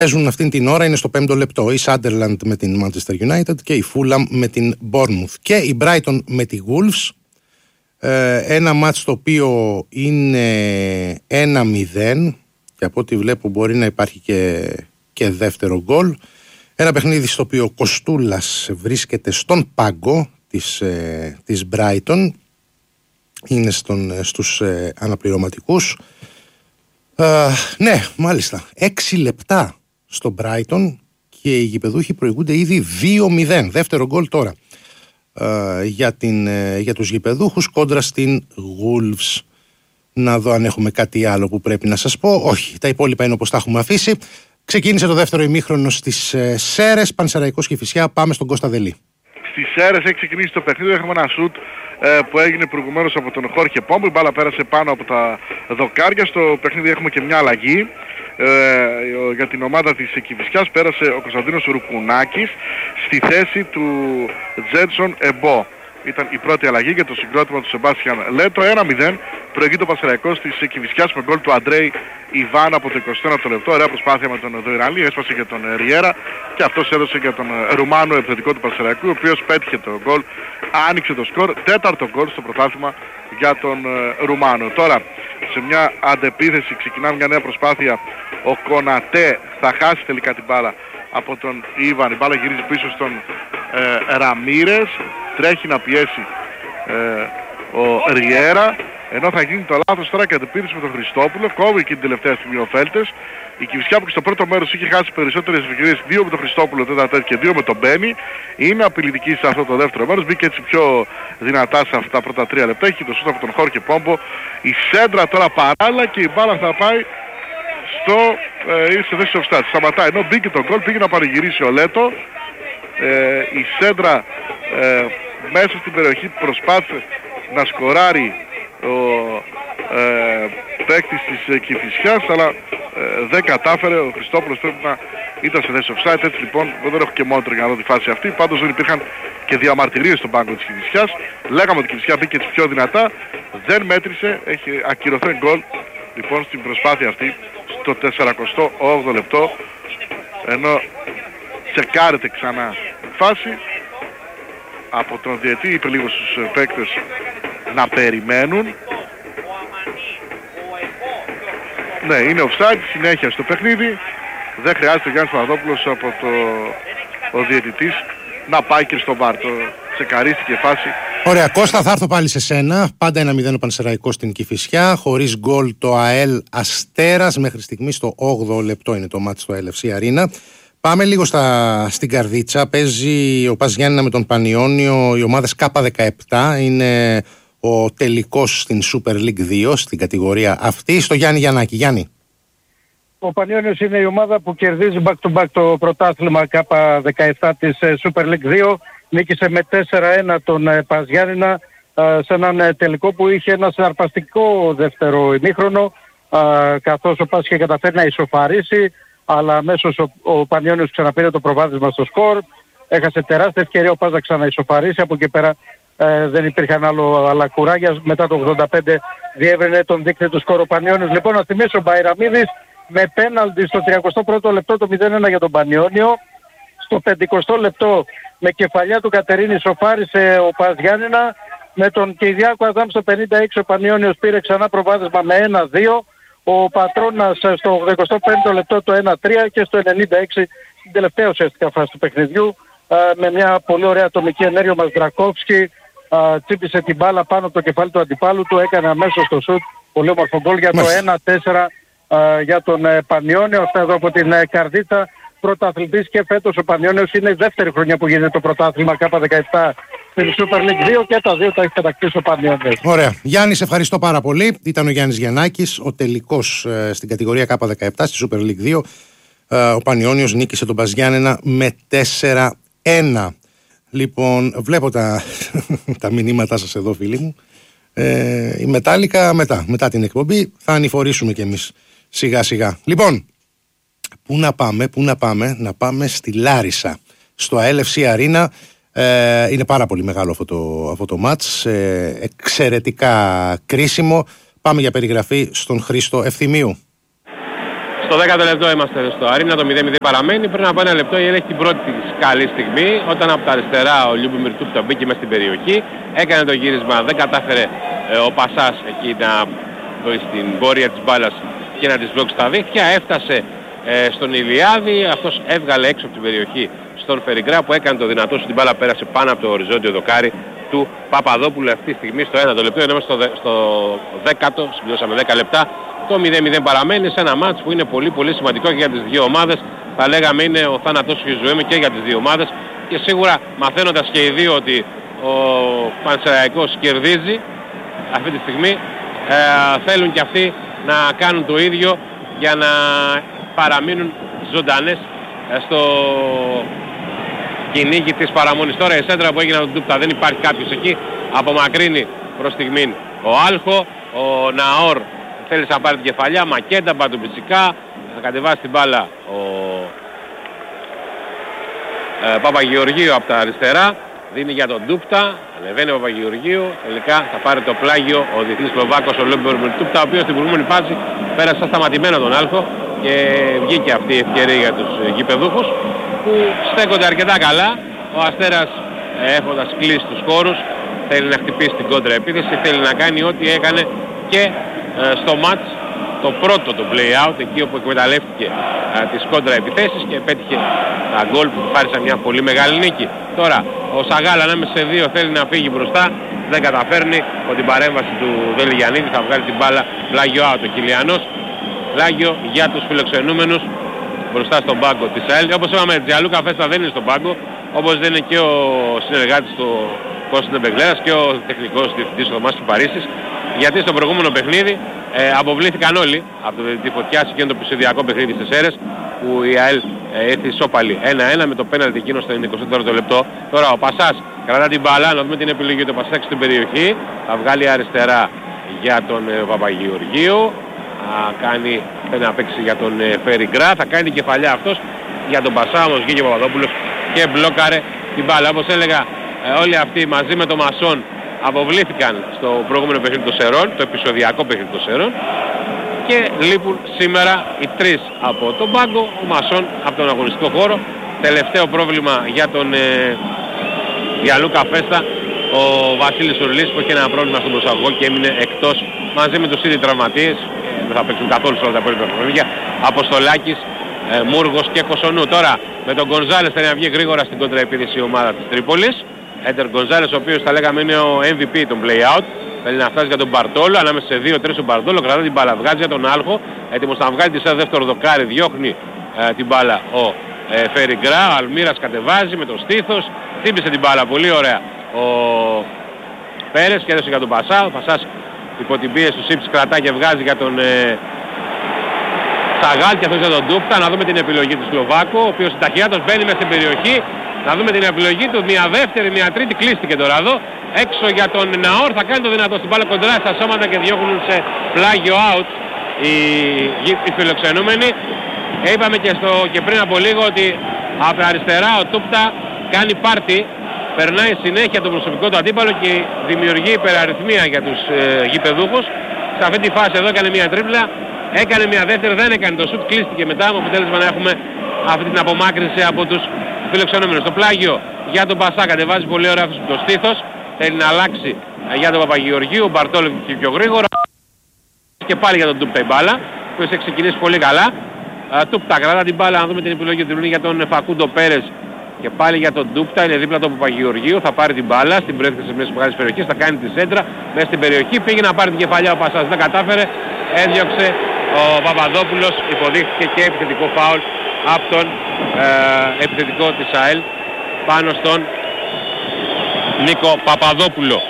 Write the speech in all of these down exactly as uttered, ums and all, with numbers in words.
παίζουν αυτήν την ώρα είναι στο πέμπτο λεπτό. Η Sunderland με την Manchester United και η Fulham με την Bournemouth. Και η Brighton με τη Wolves. Ε, ένα μάτς το οποίο είναι ένα μηδέν και από ό,τι βλέπω μπορεί να υπάρχει και, και δεύτερο γκολ. Ένα παιχνίδι στο οποίο ο Κοστούλας βρίσκεται στον πάγκο της, ε, της Brighton. Είναι στον, στους ε, αναπληρωματικούς. Ε, ναι, μάλιστα. Έξι λεπτά στο Brighton και οι γηπεδούχοι προηγούνται ήδη δύο μηδέν. Δεύτερο γκολ τώρα ε, για, την, ε, για τους γηπεδούχους κόντρα στην Wolves. Να δω αν έχουμε κάτι άλλο που πρέπει να σας πω. Όχι, τα υπόλοιπα είναι όπως τα έχουμε αφήσει. Ξεκίνησε το δεύτερο ημίχρονο στις ε, Σέρρες, Πανσεραϊκός Κηφισιά. Πάμε στον Κώστα Δελή. Στις Σέρρες έχει ξεκινήσει το παιχνίδι. Έχουμε ένα σουτ ε, που έγινε προηγουμένως από τον Χόρχε Πόμπο. Η μπάλα πέρασε πάνω από τα δοκάρια. Στο παιχνίδι έχουμε και μια αλλαγή. Ε, για την ομάδα της Κηφισιάς πέρασε ο Κωνσταντίνος Ρουκουνάκης στη θέση του Τζένσον Εμπό. Ήταν η πρώτη αλλαγή για το συγκρότημα του Σεμπάστιαν Λέτο. ένα μηδέν προηγείται ο Πανσεραϊκός της Κηφισιάς με γκολ του Αντρέη Ιβάν από το εικοστό ένατο λεπτό. Ωραία προσπάθεια με τον Δοϊραλή, έσπασε για τον Ριέρα και αυτός έδωσε για τον Ρουμάνο επιθετικό του Πανσεραϊκού, ο οποίος πέτυχε το γκολ, άνοιξε το σκορ, τέταρτο γκολ στο πρωτάθλημα για τον Ρουμάνο. Τώρα σε μια αντεπίθεση ξεκινάμε μια νέα προσπάθεια. Ο Κονατέ θα χάσει τελικά την μπάλα από τον Ιβάν. Η μπάλα γυρίζει πίσω στον ε, Ραμίρες, τρέχει να πιέσει ε, ο Ριέρα, ενώ θα γίνει το λάθος τώρα και αντεπίθεση με τον Χριστόπουλο. Κόβει και την τελευταία στιγμή ο Φέλτες. Η Κηφισιά που και στο πρώτο μέρος είχε χάσει περισσότερες ευκαιρίες, δύο με τον Χριστόπουλο τέταρτα και δύο με τον Μπένι, είναι απειλητική σε αυτό το δεύτερο μέρος. Μπήκε έτσι πιο δυνατά σε αυτά τα πρώτα τρία λεπτά. Έχει το σούτ από τον Χόρκε Πόμπο. Η σέντρα τώρα παράλληλα και η μπάλα θα πάει στο ε, σε θέση offside. Σταματάει ενώ μπήκε το γκολ, πήγε να παρηγυρίσει ο Λέτο. Ε, η σέντρα ε, μέσα στην περιοχή προσπάθησε να σκοράρει ο ε, παίκτης της ε, Κηφισιάς, αλλά ε, δεν κατάφερε. Ο Χριστόπουλος πρέπει να ήταν σε θέση offside. Έτσι λοιπόν δεν έχω και μόνιτρο για να δω τη φάση αυτή. Πάντως δεν υπήρχαν και διαμαρτυρίες στον πάγκο της Κηφισιάς. Λέγαμε ότι η Κηφισιά μπήκε έτσι πιο δυνατά, δεν μέτρησε, έχει ακυρωθεί γκολ λοιπόν στην προσπάθεια αυτή στο τεσσαρακοστό όγδοο λεπτό, ενώ τσεκάρεται ξανά η φάση από τον διαιτή. Είπε λίγο στους παίκτες να περιμένουν. Ναι, είναι offside, συνέχεια στο παιχνίδι. Δεν χρειάζεται ο Γιάννης Παπαδόπουλος από το ο διαιτητής να πάει και στο βάρ. Το τσεκαρίστηκε η φάση. Ωραία, Κώστα, θα έρθω πάλι σε σένα. Πάντα ένα μηδέν ο Πανσεραϊκός στην Κηφισιά. Χωρίς γκολ το ΑΕΛ Αστέρας. Μέχρι στιγμή στο όγδοο λεπτό είναι το μάτι στο Ελ Εφ Σι Arena. Πάμε λίγο στα, στην Καρδίτσα. Παίζει ο Πας Γιάννηνα με τον Πανιόνιο. Οι ομάδες Κ δεκαεπτά είναι ο τελικός στην Super League δύο, στην κατηγορία αυτή. Στο Γιάννη Γιαννάκη. Γιάννη. Ο Πανιόνιος είναι η ομάδα που κερδίζει back to back το πρωτάθλημα Κ δεκαεπτά της Super League δύο. Νίκησε με τέσσερα ένα τον Πας Γιάννηνα σε έναν τελικό που είχε ένα συναρπαστικό δεύτερο ημίχρονο, καθώς ο Πας είχε καταφέρει να ισοφαρίσει, αλλά αμέσως ο, ο Πανιόνιος ξαναπήρε το προβάδισμα στο σκορ. Έχασε τεράστια ευκαιρία ο Πας να ξαναισοφαρίσει. Από εκεί πέρα ε, δεν υπήρχαν άλλο άλλα κουράγια. Μετά το ογδόντα πέντε διέβαινε τον δείκτη του σκορ ο Πανιόνιος. Λοιπόν, να θυμίσω ο Μπαϊραμίδης με πέναλτι στο τριακοστό πρώτο λεπτό το μηδέν ένα για τον Πανιόνιο. Στο πενηκοστό λεπτό με κεφαλιά του Κατερίνη σοφάρισε ο Πας Γιάννηνα. Με τον Κυριάκο Αδάμ στο πενήντα έξι ο Πανιόνιος πήρε ξανά προβάδισμα με ένα δύο. Ο Πατρώνας στο ογδοηκοστό πέμπτο λεπτό το ένα τρία και στο ενενήντα έξι στην τελευταία ουσιαστικά φάση του παιχνιδιού με μια πολύ ωραία ατομική ενέργεια ο Μαζδρακόφσκι τσίπησε την μπάλα πάνω από το κεφάλι του αντιπάλου του, έκανε αμέσως το σουτ, πολύ όμορφο γκολ για το ένα τέσσερα για τον Πανιόνιο. Αυτά εδώ από την Καρδίτσα. Πρωταθλητής και φέτος ο Πανιόνιος, είναι η δεύτερη χρονιά που γίνεται το πρωτάθλημα Κ δεκαεπτά στην Super League δύο και τα δύο τα έχει κατακτήσει ο Πανιόνιος. Ωραία. Γιάννη, σε ευχαριστώ πάρα πολύ. Ήταν ο Γιάννης Γιαννάκης, ο τελικός ε, στην κατηγορία Κ δεκαεπτά στη Super League δύο. Ε, ο Πανιόνιος νίκησε τον Πας Γιάννενα με τέσσερα ένα. Λοιπόν, βλέπω τα, τα μηνύματά σας εδώ, φίλοι μου. Ε, η Μετάλλικα μετά, μετά την εκπομπή θα ανηφορήσουμε κι εμείς σιγά σιγά. Λοιπόν, πού να πάμε, πού να πάμε, να πάμε στη Λάρισα, στο Ελ Εφ Σι Arena. Ε, είναι πάρα πολύ μεγάλο αυτό το, αυτό το μάτς, ε, εξαιρετικά κρίσιμο. Πάμε για περιγραφή στον Χρήστο Ευθυμίου. Στο δέκατο λεπτό είμαστε στο Αρίνα, το μηδέν μηδέν παραμένει. Πριν από ένα λεπτό η ΕΛ έχει την πρώτη της καλή στιγμή, όταν από τα αριστερά ο Λιούμπιμιρ Τούπτα μπήκε μες στην περιοχή, έκανε το γύρισμα, δεν κατάφερε ε, ο Πασάς εκεί να δώσει την πορεία της μπάλας και να της βλόξει στα δίχτυα. Έφτασε ε, στον Ηλιάδη, αυτός έβγαλε έξω από την περιοχή στον Φεριγκρά που έκανε το δυνατό σου, την μπάλα πέρασε πάνω από το οριζόντιο δοκάρι του Παπαδόπουλου αυτή τη στιγμή στο ένα το λεπτό, ενώ στο, στο δέκατο, συμπληρώσαμε δέκα λεπτά, το μηδέν μηδέν παραμένει σε ένα μάτς που είναι πολύ πολύ σημαντικό και για τις δύο ομάδες. Θα λέγαμε είναι ο θάνατος και η ζωή μου και για τις δύο ομάδες και σίγουρα μαθαίνοντας και οι δύο ότι ο Πανσεραϊκός κερδίζει αυτή τη στιγμή, ε, θέλουν και αυτοί να κάνουν το ίδιο για να παραμείνουν ζωντανές ε, στο κυνήγι της παραμονής. Τώρα η σέντρα που έγινε από τον Τούπτα, δεν υπάρχει κάποιος εκεί, απομακρύνει προς στιγμήν ο Άλχο, ο Ναόρ θέλει να πάρει την κεφαλιά, Μακέντα, Μπατουμπιτσικά, θα κατεβάσει την μπάλα ο ε, Παπαγεωργίου από τα αριστερά, δίνει για τον Τούπτα, ανεβαίνει ο Παπαγεωργίου, τελικά θα πάρει το πλάγιο ο διεθνής Σλοβάκος ο Λιούμπιμιρ Τούπτα, ο οποίος στην προηγούμενη φάση πέρασε σαν σταματημένο τον Άλχο και βγήκε αυτή η ευκαιρία για τους γηπεδούχους που στέκονται αρκετά καλά. Ο Αστέρας έχοντας κλείσει τους χώρους θέλει να χτυπήσει την κόντρα επίθεση, θέλει να κάνει ό,τι έκανε και ε, στο μάτς το πρώτο το play-out, εκεί όπου εκμεταλλεύτηκε ε, τις κόντρα επιθέσεις και πέτυχε τα γκολ που του χάρισαν μια πολύ μεγάλη νίκη. Τώρα ο Σαγάλ ανάμεσα σε δύο θέλει να φύγει μπροστά, δεν καταφέρνει, από την παρέμβαση του Δελιγιαννίδη θα βγάλει την μπάλα πλάγιο out ο Κιλιανός. Πλάγιο για τους φιλοξενούμενους μπροστά στον πάγκο της ΑΕΛ. Όπως είπαμε, Τζιαλούκα Φέστα δεν είναι στον πάγκο, όπως δεν είναι και ο συνεργάτης του Κώστας Μπεγλέρας και ο τεχνικός διευθυντής του Θωμάς Παρίσης, γιατί στο προηγούμενο παιχνίδι ε, αποβλήθηκαν όλοι από το τη φωτιά και το επεισοδιακό παιχνίδι στις Σέρρες που η ΑΕΛ ε, ήρθε ισόπαλη ένα ένα με το πέναλτι εκείνο στο εικοστό τέταρτο λεπτό. Τώρα ο Πασάς κρατά την μπάλα, να δούμε την επιλογή του Πασάς στην περιοχή, θα βγάλει αριστερά για τον ε, Παπαγεωργίου, θα κάνει, θέλει να παίξει για τον ε, Φεριγκρά, θα κάνει την κεφαλιά αυτός για τον Πασά, όμως βγήκε ο Παπαδόπουλος και μπλόκαρε την μπάλα. Όπως έλεγα, ε, όλοι αυτοί μαζί με τον Μασόν αποβλήθηκαν στο προηγούμενο παιχνίδι των Σερών, το επεισοδιακό παιχνίδι των Σερών, και λείπουν σήμερα οι τρεις από τον πάγκο, ο Μασόν από τον αγωνιστικό χώρο. Τελευταίο πρόβλημα για τον ε, για Λούκα Φέστα, ο Βασίλης Ουρλής που είχε ένα πρόβλημα στον προσαγωγό και έμεινε εκτός μαζί με τους ήδη τραυματίες, ε, δεν θα παίξουν καθόλου σε όλα τα υπόλοιπα παιχνίδια, Αποστολάκης, ε, Μούργος και Κοσονού. Τώρα με τον Γκονζάλες θα να βγει γρήγορα στην κοντραεπίθεση η ομάδα της Τρίπολης. Έντερ Γκονζάλες, ο οποίος θα λέγαμε είναι ο εμ βι πι των play-out. Θέλει να φτάσει για τον Μπαρτόλο, ανάμεσα σε δύο τρεις ο Μπαρτόλο, κρατά την μπάλα, βγάζει για τον Άλχο, έτοιμος να βγάλει τη σε δεύτερο δοκάρι, διώχνει ε, την μπάλα ο ε, Φεριγκρά, ο Αλμύρας κατεβάζει με το στήθος, χτύπησε την μπάλα πολύ ωραία ο Πέρες και έδωσε για τον Πασά. Ο Πασάς υπό την πίεση του Σίψης κρατά και βγάζει για τον ε, Σαγάλ και αυτός για τον Τούπτα. Να δούμε την επιλογή του Σλοβάκου, ο οποίος ταχυάτος μπαίνει μέσα στην περιοχή. Να δούμε την επιλογή του, μια δεύτερη, μια τρίτη, κλείστηκε τώρα εδώ. Έξω για τον Ναόρ, θα κάνει το δυνατό στην μπάλα κοντρά στα σώματα και διώχνουν σε πλάγιο out οι, οι φιλοξενούμενοι. Ε, είπαμε και, στο, και πριν από λίγο ότι από τα αριστερά ο Τούπτα κάνει πάρτι, περνάει συνέχεια τον προσωπικό του αντίπαλο και δημιουργεί υπεραριθμία για τους ε, γηπεδούχους. Σε αυτή τη φάση εδώ έκανε μια τρίπλα, έκανε μια δεύτερη, δεν έκανε το σουτ, κλείστηκε μετά με αποτέλεσμα να έχουμε αυτή την απομάκρυνση από τους φιλοξενούμενους. Το πλάγιο για τον Πασά, κατεβάζει πολύ ωραία το στήθος, θέλει να αλλάξει για τον Παπαγεωργίου, ο Μπαρτόλο και πιο γρήγορα και πάλι για τον Τούπτα η μπάλα που έχει ξεκινήσει πολύ καλά. Τούπτα κρατά την μπάλα, να δούμε την επιλογή του για τον Φακούντο Πέρες και πάλι για τον Τούπτα, είναι δίπλα του Παπαγεωργίου, θα πάρει την μπάλα στην προέκτηση μιας μεγάλης περιοχής, θα κάνει τη σέντρα μέσα στην περιοχή, πήγε να πάρει την κεφαλιά ο Πασάς, δεν κατάφερε, έδιωξε ο Παπαδόπουλος, υποδείχθηκε και επιθετικό φάουλ από τον ε, επιθετικό της ΑΕΛ πάνω στον Νίκο Παπαδόπουλο.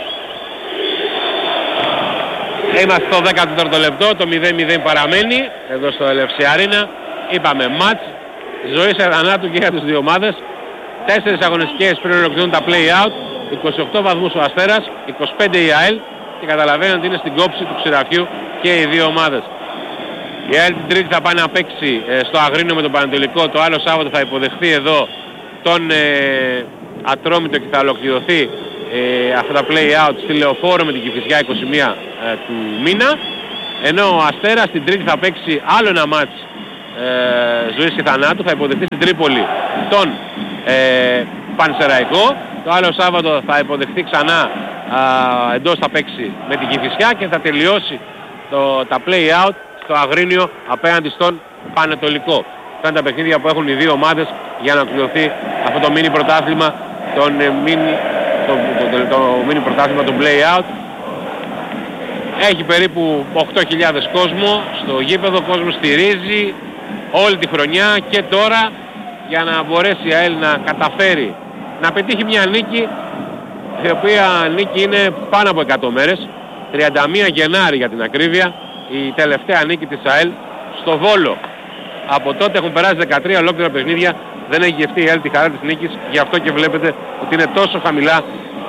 Είμαστε στο δέκατο τέταρτο λεπτό, το μηδέν μηδέν παραμένει εδώ στο Ελ Εφ Σι Arena. Είπαμε μάτς, ζωή σε θανάτου και για τις δύο ομάδες. Τέσσερις αγωνιστικές πριν ολοκληρώνουν τα play-out, είκοσι οκτώ βαθμούς ο Αστέρας, είκοσι πέντε η ΑΕΛ και καταλαβαίνετε ότι είναι στην κόψη του ξηραφιού και οι δύο ομάδες. Η ΑΕΛ την Τρίτη θα πάει να παίξει ε, στο Αγρίνιο με τον Πανατολικό, το άλλο Σάββατο θα υποδεχθεί εδώ τον ε, Ατρόμητο και θα ολοκληρωθεί ε, αυτά τα play-out στη Λεωφόρο με την Κηφισιά είκοσι μία ε, του μήνα, ενώ ο Αστέρας την Τρίτη θα παίξει άλλο ένα μάτς ε, ζωής και θανάτου. Θα υποδεχτεί στην Τρίπολη τον ε, Πανσεραϊκό. Το άλλο Σάββατο θα υποδεχτεί ξανά, α, εντός θα παίξει με την Κηφισιά και θα τελειώσει το, τα play-out στο Αγρίνιο απέναντι στον Πανετολικό. Αυτά είναι τα παιχνίδια που έχουν οι δύο ομάδες για να κληρωθεί αυτό το mini πρωτάθλημα, τον, mini, το, το, το, το mini πρωτάθλημα, το play-out. Έχει περίπου οκτώ χιλιάδες κόσμο στο γήπεδο, ο κόσμος στηρίζει όλη τη χρονιά και τώρα για να μπορέσει η ΑΕΛ να καταφέρει να πετύχει μια νίκη, η οποία νίκη είναι πάνω από εκατό μέρες, τριάντα μία Γενάρη για την ακρίβεια, η τελευταία νίκη της ΑΕΛ στο Βόλο. Από τότε έχουν περάσει δεκατρία ολόκληρα παιχνίδια, δεν έχει γευτεί η ΑΕΛ τη χαρά της νίκης, γι' αυτό και βλέπετε ότι είναι τόσο χαμηλά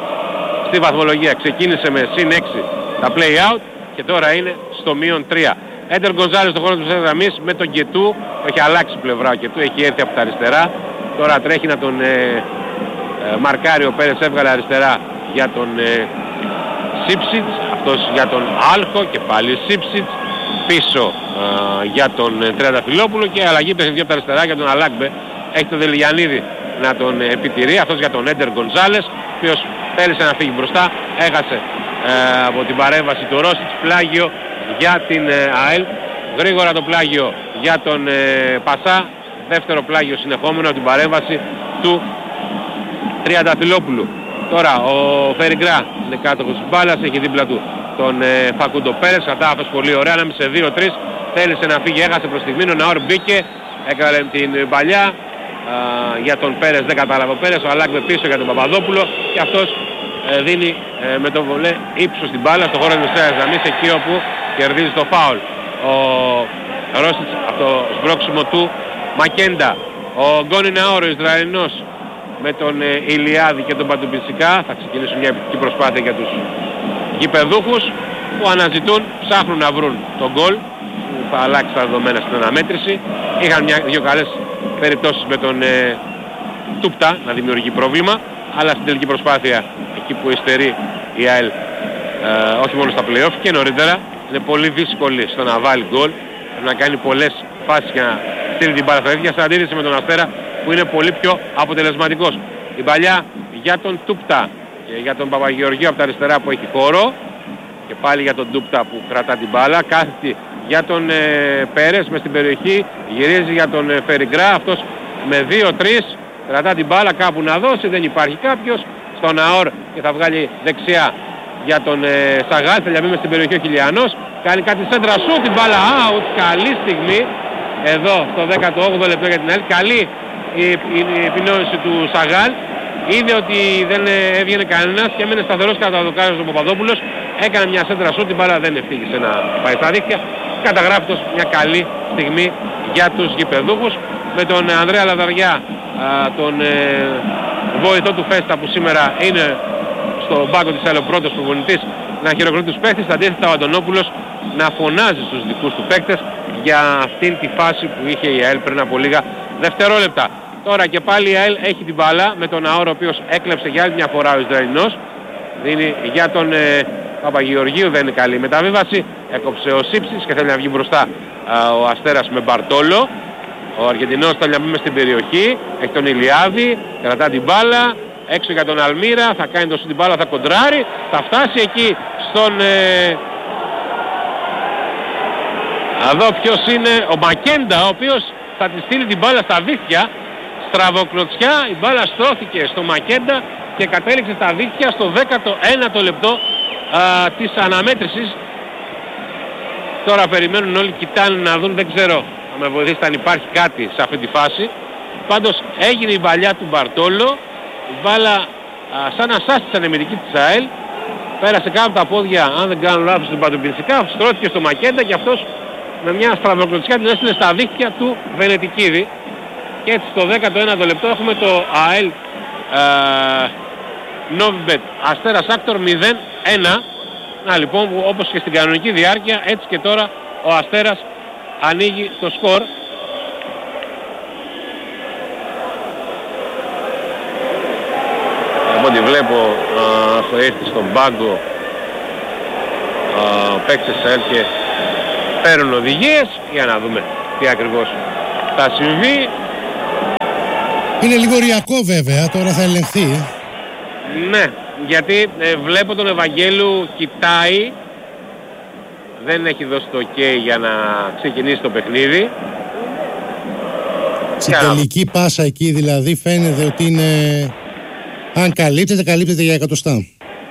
στη βαθμολογία. Ξεκίνησε με συν έξι τα play-out και τώρα είναι στο μείον τρία. Έντερ Γκονζάλες στον χώρο του γραμμής με τον Κετού, έχει αλλάξει πλευρά ο Κετού, έχει έρθει από τα αριστερά, τώρα τρέχει να τον ε, ε, μαρκάρει, ο Πέρες έβγαλε αριστερά για τον ε, Σίψιτς, αυτός για τον Άλχο και πάλι Σίψιτς, πίσω ε, για τον ε, Τριανταφυλόπουλο και αλλαγή παιχνιδιού από τα αριστερά για τον Αλάκμπε. Έχει τον Δελιγιαννίδη να τον ε, επιτηρεί, αυτός για τον Έντερ Γκονζάλες, ο οποίος θέλησε να φύγει μπροστά, έχασε ε, από την παρέμβαση του Ρόσιτς, πλάγιο για την ε, ΑΕΛ, γρήγορα το πλάγιο για τον ε, Πασά, δεύτερο πλάγιο συνεχόμενο από την παρέμβαση του Τριανταφυλόπουλου. Τώρα ο Φεριγκρά είναι κάτοχος της μπάλας, έχει δίπλα του τον ε, Φακούντο Πέρες, κατάφερε πολύ ωραία, ανάμεσα σε δύο τρία, θέλησε να φύγει, έχασε προς στιγμή, ο Ναόρ μπήκε, έκανε την παλιά α, για τον Πέρες, δεν κατάλαβε ο Πέρες, ο Αλάκβε πίσω για τον Παπαδόπουλο και αυτός ε, δίνει ε, με το βολέ ύψος στην μπάλα στο χώρο της μεσαίας γραμμής, εκεί όπου κερδίζει το φάουλ. Ο Ρόσιτς από το σμπρώξιμο του Μακέντα. Ο Γκόνι Ναόρ, ο Ισραηλινός, με τον ε, Ηλιάδη και τον Παντουμπισικά θα ξεκινήσουν μια επιτυχή προσπάθεια για τους γηπεδούχους που αναζητούν, ψάχνουν να βρουν τον γκολ που θα αλλάξει τα δεδομένα στην αναμέτρηση. Είχαν μια, δύο καλές περιπτώσεις με τον ε, Τούπτα να δημιουργεί πρόβλημα, αλλά στην τελική προσπάθεια, εκεί που υστερεί η ΑΕΛ, ε, όχι μόνο στα play-off και νωρίτερα, είναι πολύ δύσκολη στο να βάλει γκολ, να κάνει πολλές φάσεις για να στείλει την μπάλα στα ίδια, σε αντίθεση με τον Αστέρα που είναι πολύ πιο αποτελεσματικός. Η παλιά για τον Τούπτα και για τον Παπαγεωργίου από τα αριστερά που έχει χώρο και πάλι για τον Τούπτα που κρατά την μπάλα, κάθετη για τον ε, Πέρες μες στην περιοχή, γυρίζει για τον ε, Φεριγκρά, αυτός με δύο τρία κρατά την μπάλα κάπου να δώσει, δεν υπάρχει κάποιος, στον Ναόρ και θα βγάλει δεξιά για τον ε, Σαγάλ, θα διαβεί μες στην περιοχή ο Χιλιανός, κάνει κάτι σέντρα σου, την μπάλα out, καλή στιγμή εδώ στο δέκατο όγδοο λεπτό για την ΑΕΛ, καλή η, η, η επινόηση του Σαγάλ, είδε ότι δεν έβγαινε κανένας και έμενε σταθερός κατά το δοκάρι του Παπαδόπουλος, έκανε μια σέντρα σου, την μπάλα δεν ευτύχησε να πάει στα δίχτυα, καταγράφητος μια καλή στιγμή για τους γηπεδούχους, με τον Ανδρέα Λαδαριά, α, τον ε, βοηθό του Φέστα που σήμερα είναι στο μπάκο της ΑΕΛ ο πρώτος προπονητής, να χειροκροτεί τους παίκτες, αντίθετα ο Αντωνόπουλος να φωνάζει στους δικούς του παίκτες για αυτήν τη φάση που είχε η ΑΕΛ πριν από λίγα δευτερόλεπτα. Τώρα και πάλι η ΑΕΛ έχει την μπάλα με τον Ναόρο, ο οποίος έκλεψε για άλλη μια φορά ο Ισραηλινός, δίνει για τον ε, Παπαγεωργίου, δεν είναι καλή μεταβίβαση, έκοψε ο Σίψης και θέλει να βγει μπροστά α, ο Αστέρας με Μπαρτόλο. Ο Αργεντινός θέλει να μπει μες στην περιοχή, έχει τον Ηλιάδη, κρατά την μπάλα, έξω για τον Αλμύρα, θα κάνει το στην μπάλα, θα κοντράρει, θα φτάσει εκεί στον... Ε... Εδώ ποιος είναι, ο Μακέντα, ο οποίος θα τη στείλει την μπάλα στα δίχτυα, στραβοκλωτσιά, η μπάλα στρώθηκε στο Μακέντα και κατέληξε στα δίχτυα στο δέκατο ένατο λεπτό α, της αναμέτρησης. Τώρα περιμένουν όλοι, κοιτάνε να δουν, δεν ξέρω αν με βοηθήσει αν υπάρχει κάτι σε αυτή τη φάση. Πάντως έγινε η παλιά του Μπαρτόλο, η μπάλα α, σαν να σάσει την αμυντική της ΑΕΛ, πέρασε κάτω από τα πόδια, αν δεν κάνω λάθος, του Παντουμπινσικά, στρώθηκε στο Μακέντα και αυτός με μια στραβοκλωτσιά την έστειλε στα δίχτυα του Βενετικίδη. Και έτσι στο δέκατο ένατο λεπτό έχουμε το ΑΕΛ Νόβιμπετ Αστέρας Άκτορ μηδέν ένα. Να λοιπόν, που όπως και στην κανονική διάρκεια, έτσι και τώρα ο Αστέρας ανοίγει το σκορ. Από ό,τι βλέπω αυτό ήρθε στον πάγκο παίκτες ΑΕΛ και παίρνουν οδηγίες. Για να δούμε τι ακριβώς θα συμβεί. Είναι λίγο οριακό βέβαια, τώρα θα ελεγχθεί. Ναι, γιατί ε, βλέπω τον Ευαγγέλου κοιτάει, δεν έχει δώσει το ok για να ξεκινήσει το παιχνίδι. Στην τελική πάσα εκεί δηλαδή φαίνεται ότι είναι, αν καλύπτεται, καλύπτεται για εκατοστά.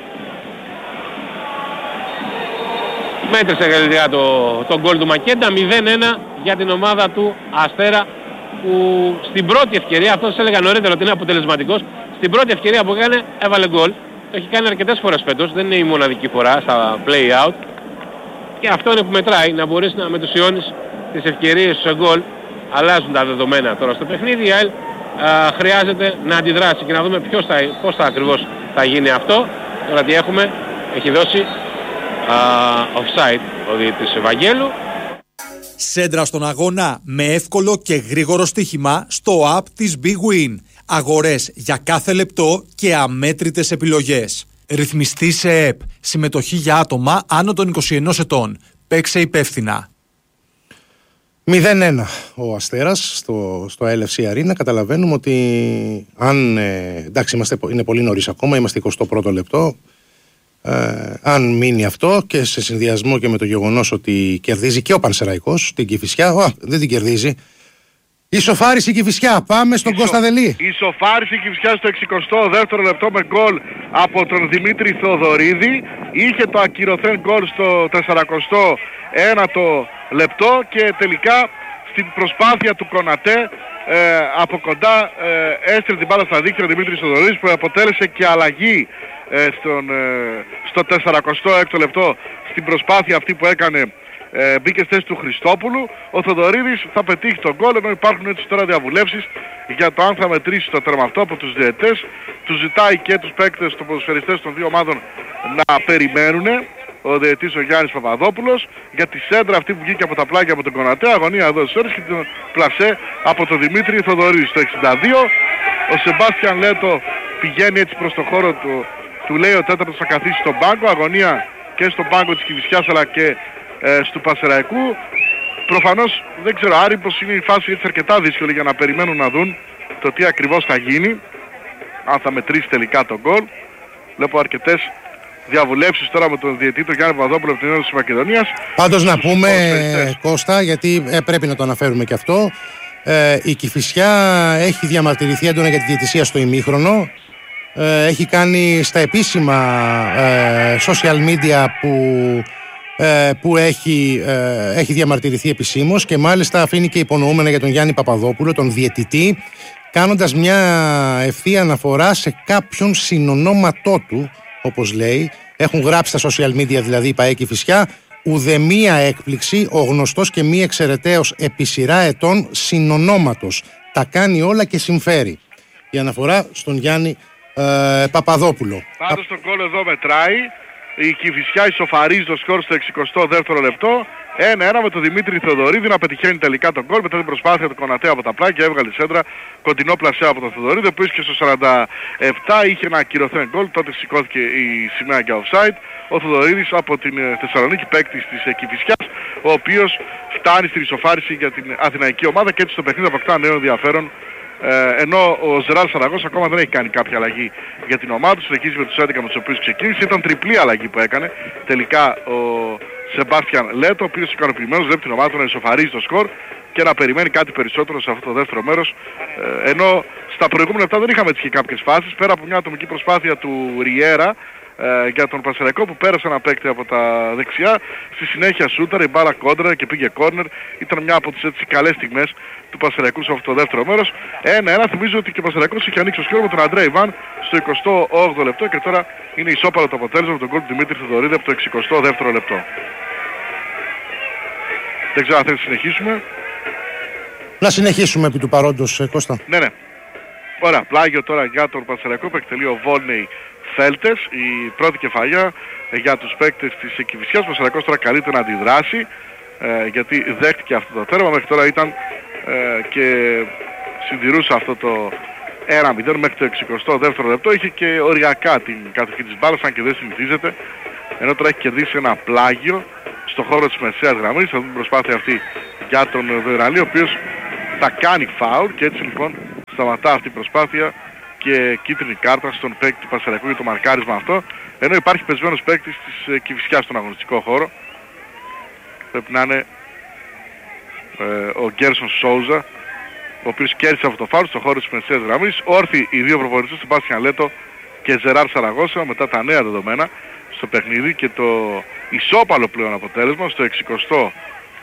Μέτρησε καλύτερα το, το γκολ του Μακέντα, μηδέν ένα για την ομάδα του Αστέρα, που στην πρώτη ευκαιρία, αυτό σας έλεγα νωρίτερα ότι είναι αποτελεσματικός, στην πρώτη ευκαιρία που έκανε έβαλε γκολ. Το έχει κάνει αρκετές φορές φέτος, δεν είναι η μοναδική φορά στα play out. Και αυτό είναι που μετράει, να μπορείς να μετουσιώνεις τις ευκαιρίες σε γκολ. Αλλάζουν τα δεδομένα τώρα στο παιχνίδι, η ΑΕΛ χρειάζεται να αντιδράσει και να δούμε ποιος θα, πώς θα ακριβώς θα γίνει αυτό. Τώρα τι έχουμε, έχει δώσει α, offside ο διαιτητής Ευαγγέλου. Σέντρα στον αγώνα με εύκολο και γρήγορο στοίχημα στο app της Big Win. Αγορές για κάθε λεπτό και αμέτρητες επιλογές. Ρυθμιστή σε ΕΠ. Συμμετοχή για άτομα άνω των είκοσι ενός ετών. Παίξε υπεύθυνα. μηδέν ένα ο Αστέρας στο, στο ελ εφ σι Arena. Καταλαβαίνουμε ότι αν, ε, εντάξει, είμαστε, είναι πολύ νωρίς ακόμα, είμαστε εικοστό πρώτο λεπτό. Ε, αν μείνει αυτό και σε συνδυασμό και με το γεγονός ότι κερδίζει και ο Πανσεραϊκός την Κηφισιά, ο, δεν την κερδίζει. Ισοφάρισε η Κηφισιά, πάμε στον Ισο, Κώστα Δελή. Ισοφάρισε η Κηφισιά στο εξηκοστό δεύτερο λεπτό με γκολ από τον Δημήτρη Θοδωρίδη. Είχε το ακυρωθέν γκολ στο σαρανταοστό ένατο λεπτό και τελικά στην προσπάθεια του Κονατέ ε, από κοντά ε, έστειλε την μπάλα στα δίκτυα ο Δημήτρης Θοδωρίδης, που αποτέλεσε και αλλαγή ε, στον, ε, στο σαρανταοστό έκτο λεπτό στην προσπάθεια αυτή που έκανε. Ε, μπήκε στη θέση του Χριστόπουλου. Ο Θοδωρίδης θα πετύχει τον γκολ, ενώ υπάρχουν έτσι τώρα διαβουλεύσεις για το αν θα μετρήσει το τέρμα αυτό από τους διαιτητές. Τους ζητάει και τους παίκτες, τους ποδοσφαιριστές των δύο ομάδων να περιμένουν. Ο διαιτητής ο Γιάννης Παπαδόπουλος για τη σέντρα αυτή που βγήκε από τα πλάγια από τον Κονατέ, αγωνία εδώ στις ώρες, και την πλασέ από τον Δημήτρη Θοδωρίδη. Στο εξήντα δύο ο Σεμπάστιαν Λέτο πηγαίνει έτσι προς το χώρο του, του λέει ο τέταρτος θα καθίσει στον πάγκο, αγωνία και στον πάγκο της Κηφισιάς αλλά και ε, του Πασεραϊκού. Προφανώς δεν ξέρω, Άρη, πως είναι η φάση έτσι αρκετά δύσκολη για να περιμένουν να δουν το τι ακριβώς θα γίνει, αν θα μετρήσει τελικά τον γκολ. Βλέπω αρκετές διαβουλεύσεις τώρα με τον διαιτητή τον Γιάννη Παπαδόπουλο από την Ένωση της Μακεδονίας. Πάντως να πούμε, Κώστα, γιατί ε, πρέπει να το αναφέρουμε και αυτό, ε, η Κηφισιά έχει διαμαρτυρηθεί έντονα για τη διαιτησία στο ημίχρονο. Ε, έχει κάνει στα επίσημα ε, social media που, ε, που έχει, ε, έχει διαμαρτυρηθεί επισήμως, και μάλιστα αφήνει και υπονοούμενα για τον Γιάννη Παπαδόπουλο, τον διαιτητή, κάνοντας μια ευθεία αναφορά σε κάποιον συνονόματό του, όπως λέει. Έχουν γράψει στα social media δηλαδή η ΠΑΕ Κηφισιά, ουδεμία έκπληξη, ο γνωστός και μη εξαιρεταίος επί σειρά ετών συνονόματος. Τα κάνει όλα και συμφέρει. Η αναφορά στον Γιάννη ε, Παπαδόπουλο. Πάντως τον γκολ εδώ μετράει. Η Κηφισιά ισοφαρίζει το σκορ στο εξηκοστό δεύτερο λεπτό. ένα ένα με τον Δημήτρη Θοδωρίδη να πετυχαίνει τελικά τον γκολ μετά την προσπάθεια του Κονατέ από τα πλάγια. Έβγαλε σέντρα, κοντινό πλασέ από τον Θοδωρίδη, ο οποίος και στο σαράντα επτά είχε ένα ακυρωθέν γκολ. Τότε σηκώθηκε η σημαία για offside. Ο Θοδωρίδης από την Θεσσαλονίκη, παίκτης της Κηφισιάς, ο οποίος φτάνει στην ισοφάριση για την αθηναϊκή ομάδα και έτσι το παιχνίδι αποκτά νέο ενδιαφέρον. Ε, ενώ ο Ζεράρ Σαραγός ακόμα δεν έχει κάνει κάποια αλλαγή για την ομάδα του, συνεχίζει με τους έντεκα με τους οποίους ξεκίνησε. Ήταν τριπλή αλλαγή που έκανε τελικά ο Σεμπάστιαν Λέτο, ο οποίος ικανοποιημένος βλέπει την ομάδα του να ισοφαρίζει το σκορ και να περιμένει κάτι περισσότερο σε αυτό το δεύτερο μέρος. Ε, ενώ στα προηγούμενα λεπτά δεν είχαμε έτσι και κάποιες φάσεις, πέρα από μια ατομική προσπάθεια του Ριέρα ε, για τον Πασεραϊκό που πέρασε ένα παίκτη από τα δεξιά. Στη συνέχεια σούταρε, η μπάλα κόντρα και πήγε κόρνερ. Ήταν μια από τις έτσι καλές στιγμές του Πασεραϊκού σε αυτό το δεύτερο μέρος. ένα ένα, θυμίζω ότι και ο Πασεραϊκός είχε ανοίξει το σκορ με τον Αντρέ Ιβάν στο εικοστό όγδοο λεπτό και τώρα είναι ισόπαλο το αποτέλεσμα με τον γκολ του Δημήτρη Θοδωρίδη από το εξηκοστό δεύτερο λεπτό. Δεν ξέρω αν θέλει να συνεχίσουμε. Να συνεχίσουμε επί του παρόντος, Κώστα. Ναι, ναι. Ωραία, πλάγιο τώρα για τον Πασεραϊκό που εκτελεί ο Βόλνεϊ Φέλτες, η πρώτη κεφαλιά για τους παίκτες της Κηφισιάς. Ο Πασεραϊκός τώρα καλείται να αντιδράσει ε, γιατί δέχτηκε αυτό το τέρμα, μέχρι τώρα ήταν ε, και συντηρούσε αυτό το ένα μηδέν μέχρι το εξηκοστό δεύτερο λεπτό. Είχε και οριακά την κατοχή της μπάλας, αν και δεν συνηθίζεται, ενώ τώρα έχει κερδίσει ένα πλάγιο στο χώρο της μεσαίας γραμμής. Θα δούμε την προσπάθεια αυτή για τον Δοϊραλή, ο οποίος θα κάνει φάουλ και έτσι λοιπόν σταματά αυτή η προσπάθεια και κίτρινη κάρτα στον παίκτη του Πανσεραϊκού για το μαρκάρισμα αυτό, ενώ υπάρχει πεσμένος παίκτης της ε, Κηφισιάς στον αγωνιστικό χώρο. Πρέπει να είναι ε, ο Γκέρσον Σόουζα, ο οποίος κέρδισε αυτό το φάουλ στο χώρο της μεσαίας γραμμής. Όρθιοι οι δύο προπονητές, Σεμπάστιαν Λέτο και Ζεράρ Σαραγώσα, μετά τα νέα δεδομένα στο παιχνίδι και το ισόπαλο πλέον αποτέλεσμα στο εξηκοστό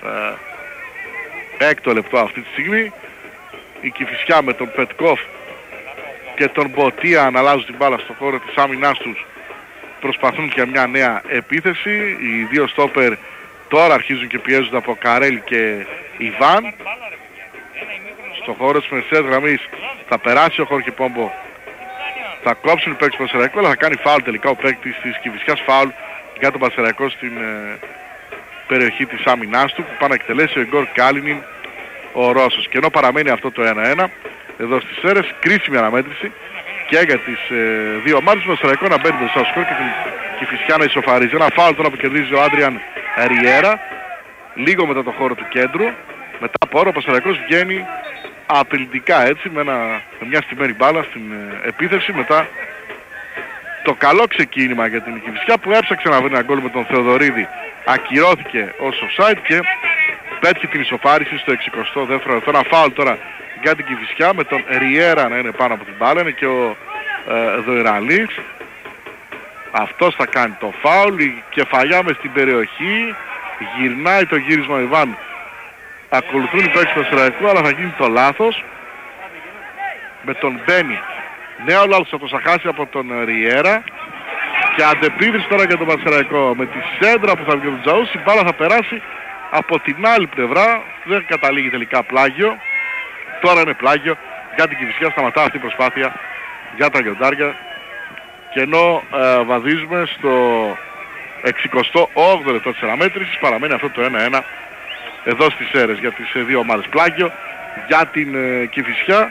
έκτο λεπτό αυτή τη στιγμή. Η Κηφισιά με τον Πετκόφ και τον Μποτία να αλλάζουν την μπάλα στο χώρο της άμυνάς τους, προσπαθούν για μια νέα επίθεση. Οι δύο στόπερ τώρα αρχίζουν και πιέζονται από Καρέλ και Ιβάν. Στο χώρο της μεσαίας γραμμής θα περάσει ο Χόρχε Πόμπο, θα κόψουν οι παίκτες του Πανσεραϊκού, αλλά θα κάνει φάουλ τελικά ο παίκτης της Κηφισιάς, φάουλ για τον Πανσεραϊκό στην ε, περιοχή της άμυνάς του, που πάει να εκτελέσει ο Ιγκόρ Κάλινιν, ο Ρώσος. Και ενώ παραμένει αυτό το ένα ένα εδώ στις Σέρρες, κρίσιμη αναμέτρηση και για τις ε, δύο ομάδες, του Πανσεραϊκό να μπαίνει μπροστά στο σκορ και την Κηφισιά να ισοφαρίζει. Ένα φάουλ τώρα που κερδίζει ο Άντριαν Ριέρα λίγο μετά το χώρο του κέντρου. Μετά από ώρα ο Πανσεραϊκός βγαίνει απειλητικά έτσι με, ένα, με μια στημένη μπάλα στην ε, επίθεση. Μετά το καλό ξεκίνημα για την Κηφισιά που έψαξε να βρει ένα γκολ με τον Θεοδωρίδη, ακυρώθηκε ως offside και πέτυχε την ισοφάριση στο εξηκοστό δεύτερο λεπτό. Ένα φάουλ τώρα για την Κηφισιά με τον Ριέρα να είναι πάνω από την μπάλα, είναι και ο ε, Δοϊραλής. Αυτός θα κάνει το φάουλ, η κεφαλιά μες στην περιοχή, γυρνάει το γύρισμα ο Ιβάν, ακολουθούν οι παίκτες του Πανσεραϊκού, αλλά θα γίνει το λάθος με τον Μπένι. Νέο λάθος από το Σαχάση από τον Ριέρα και αντεπίθεση τώρα για τον Πανσεραϊκό με τη σέντρα που θα βγει τον Τζαούς. Η μπάλα θα περάσει από την άλλη πλευρά, δεν καταλήγει τελικά πλάγιο. Τώρα είναι πλάγιο για την Κηφισιά, σταματά αυτή η προσπάθεια για τα λιοντάρια και ενώ ε, βαδίζουμε στο εξηκοστό όγδοο λεπτό της αναμέτρησης, παραμένει αυτό το ένα ένα εδώ στις Σέρρες για τις ε, δύο ομάδες. Πλάγιο για την ε, Κηφισιά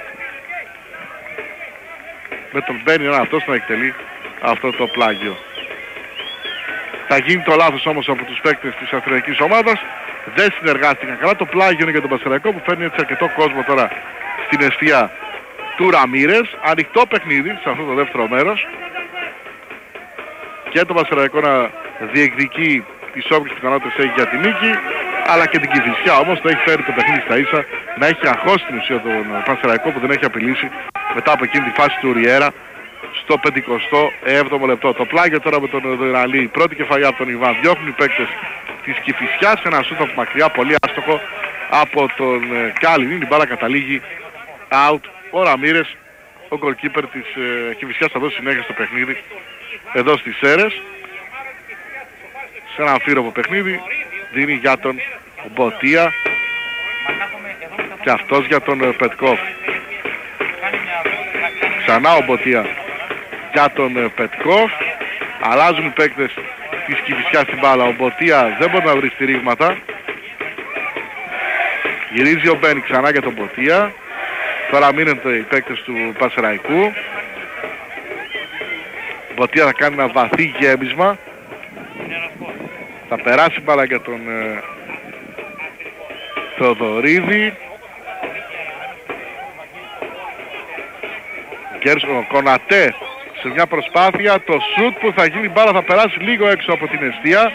με τον Μπένι να αυτός να εκτελεί αυτό το πλάγιο. Θα γίνει το λάθος όμως από τους παίκτες της αθλητικής ομάδας, δεν συνεργάστηκαν καλά. Το πλάγιο είναι για τον Πανσεραϊκό που φέρνει έτσι αρκετό κόσμο τώρα στην εστία του Ραμίρες. Ανοιχτό παιχνίδι σε αυτό το δεύτερο μέρος και το Πανσεραϊκό να διεκδικεί τις όποιες πιθανότητες έχει για την νίκη, αλλά και την Κηφισιά όμως το έχει φέρει το παιχνίδι στα ίσα, να έχει αγχώσει την ουσία τον Πανσεραϊκό που δεν έχει απειλήσει μετά από εκείνη τη φάση του Ριέρα στο πενηκοστό έβδομο λεπτό. Το πλάγιο τώρα με τον Δοϊραλή, η πρώτη κεφαλιά από τον Ιβάν, διώχνουν οι παίκτες της Κηφισιάς, ένα σούτ από μακριά, πολύ άστοχο από τον ε, Κάλινιν, η μπάλα καταλήγει out. Ο Ραμίρες, ο goalkeeper της ε, Κηφισιάς, θα δώσει συνέχεια στο παιχνίδι εδώ στις Σέρρες. Σε ένα αμφίροπο παιχνίδι δίνει για τον Μποτία και αυτός για τον ε, Πετκόφ. Ξανά ο Μποτία για τον ε, Πετκόφ. Αλλάζουν οι παίκτες της Κηφισιάς στην μπάλα. Ο Μποτία δεν μπορεί να βρει στηρίγματα. Γυρίζει ο Μπένι ξανά για τον Μποτία. Τώρα μείνονται οι παίκτες του Πανσεραϊκού. Ο Μποτία θα κάνει ένα βαθύ γέμισμα. Θα περάσει μπάλα για τον ε, Θεοδωρίδη. Γκέρσον Κονατέ σε μια προσπάθεια, το σουτ που θα γίνει μπάλα θα περάσει λίγο έξω από την εστία.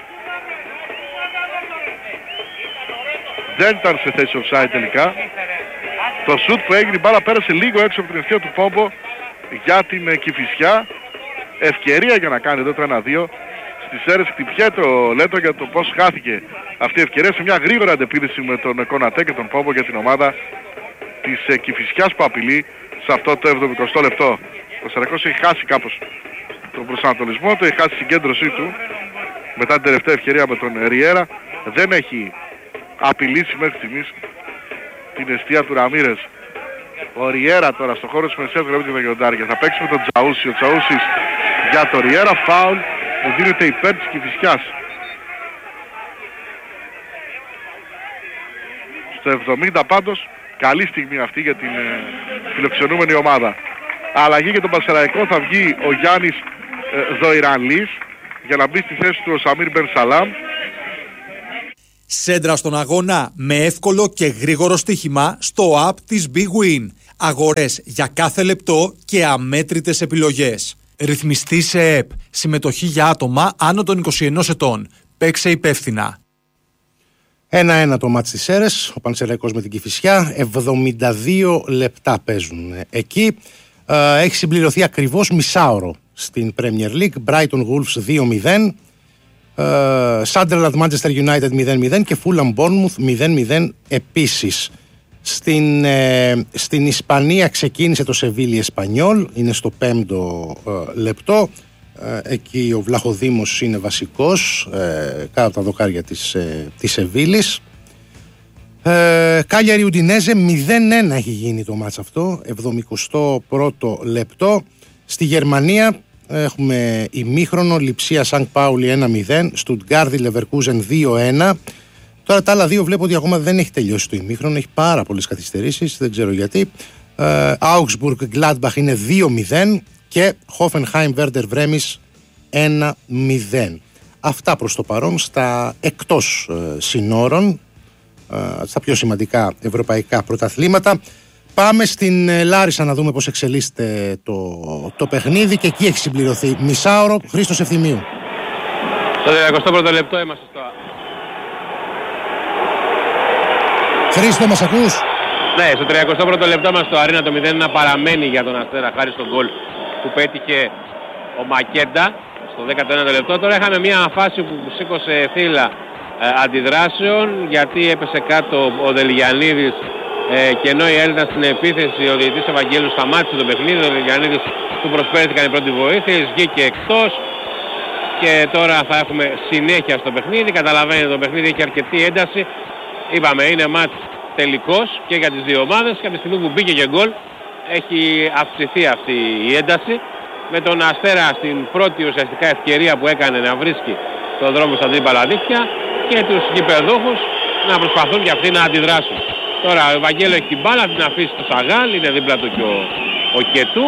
Δεν ήταν σε θέση offside τελικά. Το σουτ που έγινε μπάλα πέρασε λίγο έξω από την εστία του Πόμπο για την ε, Κηφισιά. Ευκαιρία για να κάνει εδώ το ένα δύο. Στις Σέρρες χτυπιέται ο Λέτο για το πώς χάθηκε αυτή η ευκαιρία σε μια γρήγορα αντεπίθεση με τον Κονατέ και τον Πόμπο για την ομάδα της ε, Κηφισιάς που απειλεί σε αυτό το εβδομηκοστό λεπτό. Ο Πανσεραϊκός έχει χάσει κάπως τον προσανατολισμό του, έχει χάσει τη συγκέντρωσή του μετά την τελευταία ευκαιρία με τον Ριέρα. Δεν έχει απειλήσει μέχρι στιγμής την εστία του Ραμίρες. Ο Ριέρα τώρα στο χώρο της μεσαίας γραμμής για τα γεωντάρια. Θα παίξει με τον Τζαούσι. Ο Τζαούσις για τον Ριέρα. Φάουλ που δίνεται υπέρ της Κηφισιάς. Στο εβδομήντα πάντως καλή στιγμή αυτή για την ε, φιλοξενούμενη ομάδα. Αλλαγή για τον Πανσεραϊκό, θα βγει ο Γιάννης ε, Δοϊραλής για να μπει στη θέση του ο Σαμίρ Μπεν Σαλάμ. Σέντρα στον αγώνα με εύκολο και γρήγορο στοίχημα στο app της Big Win. Αγορές για κάθε λεπτό και αμέτρητες επιλογές. Ρυθμιστή σε ΕΠ. Συμμετοχή για άτομα άνω των είκοσι ενός ετών. Παίξε υπεύθυνα. ένα-ένα το μάτς της Σέρρες, ο Πανσεραϊκός με την Κηφισιά, εβδομήντα δύο λεπτά παίζουν εκεί. Ε, έχει συμπληρωθεί ακριβώς μισάωρο στην Premier League, Brighton Wolves δύο μηδέν, ε, Sunderland Manchester United μηδέν μηδέν και Fulham Bournemouth μηδέν μηδέν επίσης. Στην, ε, στην Ισπανία ξεκίνησε το Σεβίλη Εσπανιόλ, είναι στο πέμπτο ε, λεπτό. Εκεί ο Βλαχοδήμος είναι βασικός ε, κάτω από τα δοκάρια της, ε, της Σεβίλης. ε, Κάλιαρη Ουντινέζε μηδέν ένα έχει γίνει το μάτς αυτό, εβδομηκοστό πρώτο λεπτό. Στη Γερμανία έχουμε ημίχρονο, Λειψία Σανκ Πάουλι ένα μηδέν, Στουτγκάρδη Λεβερκούζεν δύο ένα. Τώρα τα άλλα δύο βλέπω ότι ακόμα δεν έχει τελειώσει το ημίχρονο, έχει πάρα πολλές καθυστερήσεις, δεν ξέρω γιατί. Augsburg Gladbach είναι δύο μηδέν και Hoffenheim Werder Bremen ένα μηδέν. Αυτά προς το παρόν στα εκτός ε, συνόρων, ε, στα πιο σημαντικά ευρωπαϊκά πρωταθλήματα. Πάμε στην ε, Λάρισα να δούμε πώς εξελίσσεται το, το παιχνίδι και εκεί έχει συμπληρωθεί μισάωρο. Χρήστος Ευθυμίου. Στο τριακοστό πρώτο λεπτό είμαστε στο... Χρήστο, μας ακούς? Ναι, στο τριακοστό πρώτο λεπτό είμαστε στο Αρίνα, το μηδέν ένα παραμένει για τον Αστέρα χάρη στον γκολ που πέτυχε ο Μακέντα στο δέκατο ένατο λεπτό. Τώρα είχαμε μια φάση που σήκωσε φύλλα ε, αντιδράσεων, γιατί έπεσε κάτω ο Δελιγιαννίδης ε, και ενώ η Έλληνα στην επίθεση ο διαιτητής Ευαγγέλου σταμάτησε το παιχνίδι, ο Δελιγιαννίδης του προσπέρθηκαν η πρώτη βοήθεια, βγήκε εκτός και τώρα θα έχουμε συνέχεια στο παιχνίδι. Καταλαβαίνετε, το παιχνίδι έχει αρκετή ένταση. Είπαμε, είναι μάτς τελικός και για τις δύο ομάδες και από τη στιγμή που μπήκε και γκολ έχει αυξηθεί αυτή η ένταση, με τον Αστέρα στην πρώτη ουσιαστικά ευκαιρία που έκανε να βρίσκει τον δρόμο στα τρίπαλα δίκτυα και τους γηπεδούχους να προσπαθούν και αυτοί να αντιδράσουν. Τώρα ο Ευαγγέλου έχει την μπάλα, την αφήσει στο Σαγάλ, είναι δίπλα του και ο, ο Κετού.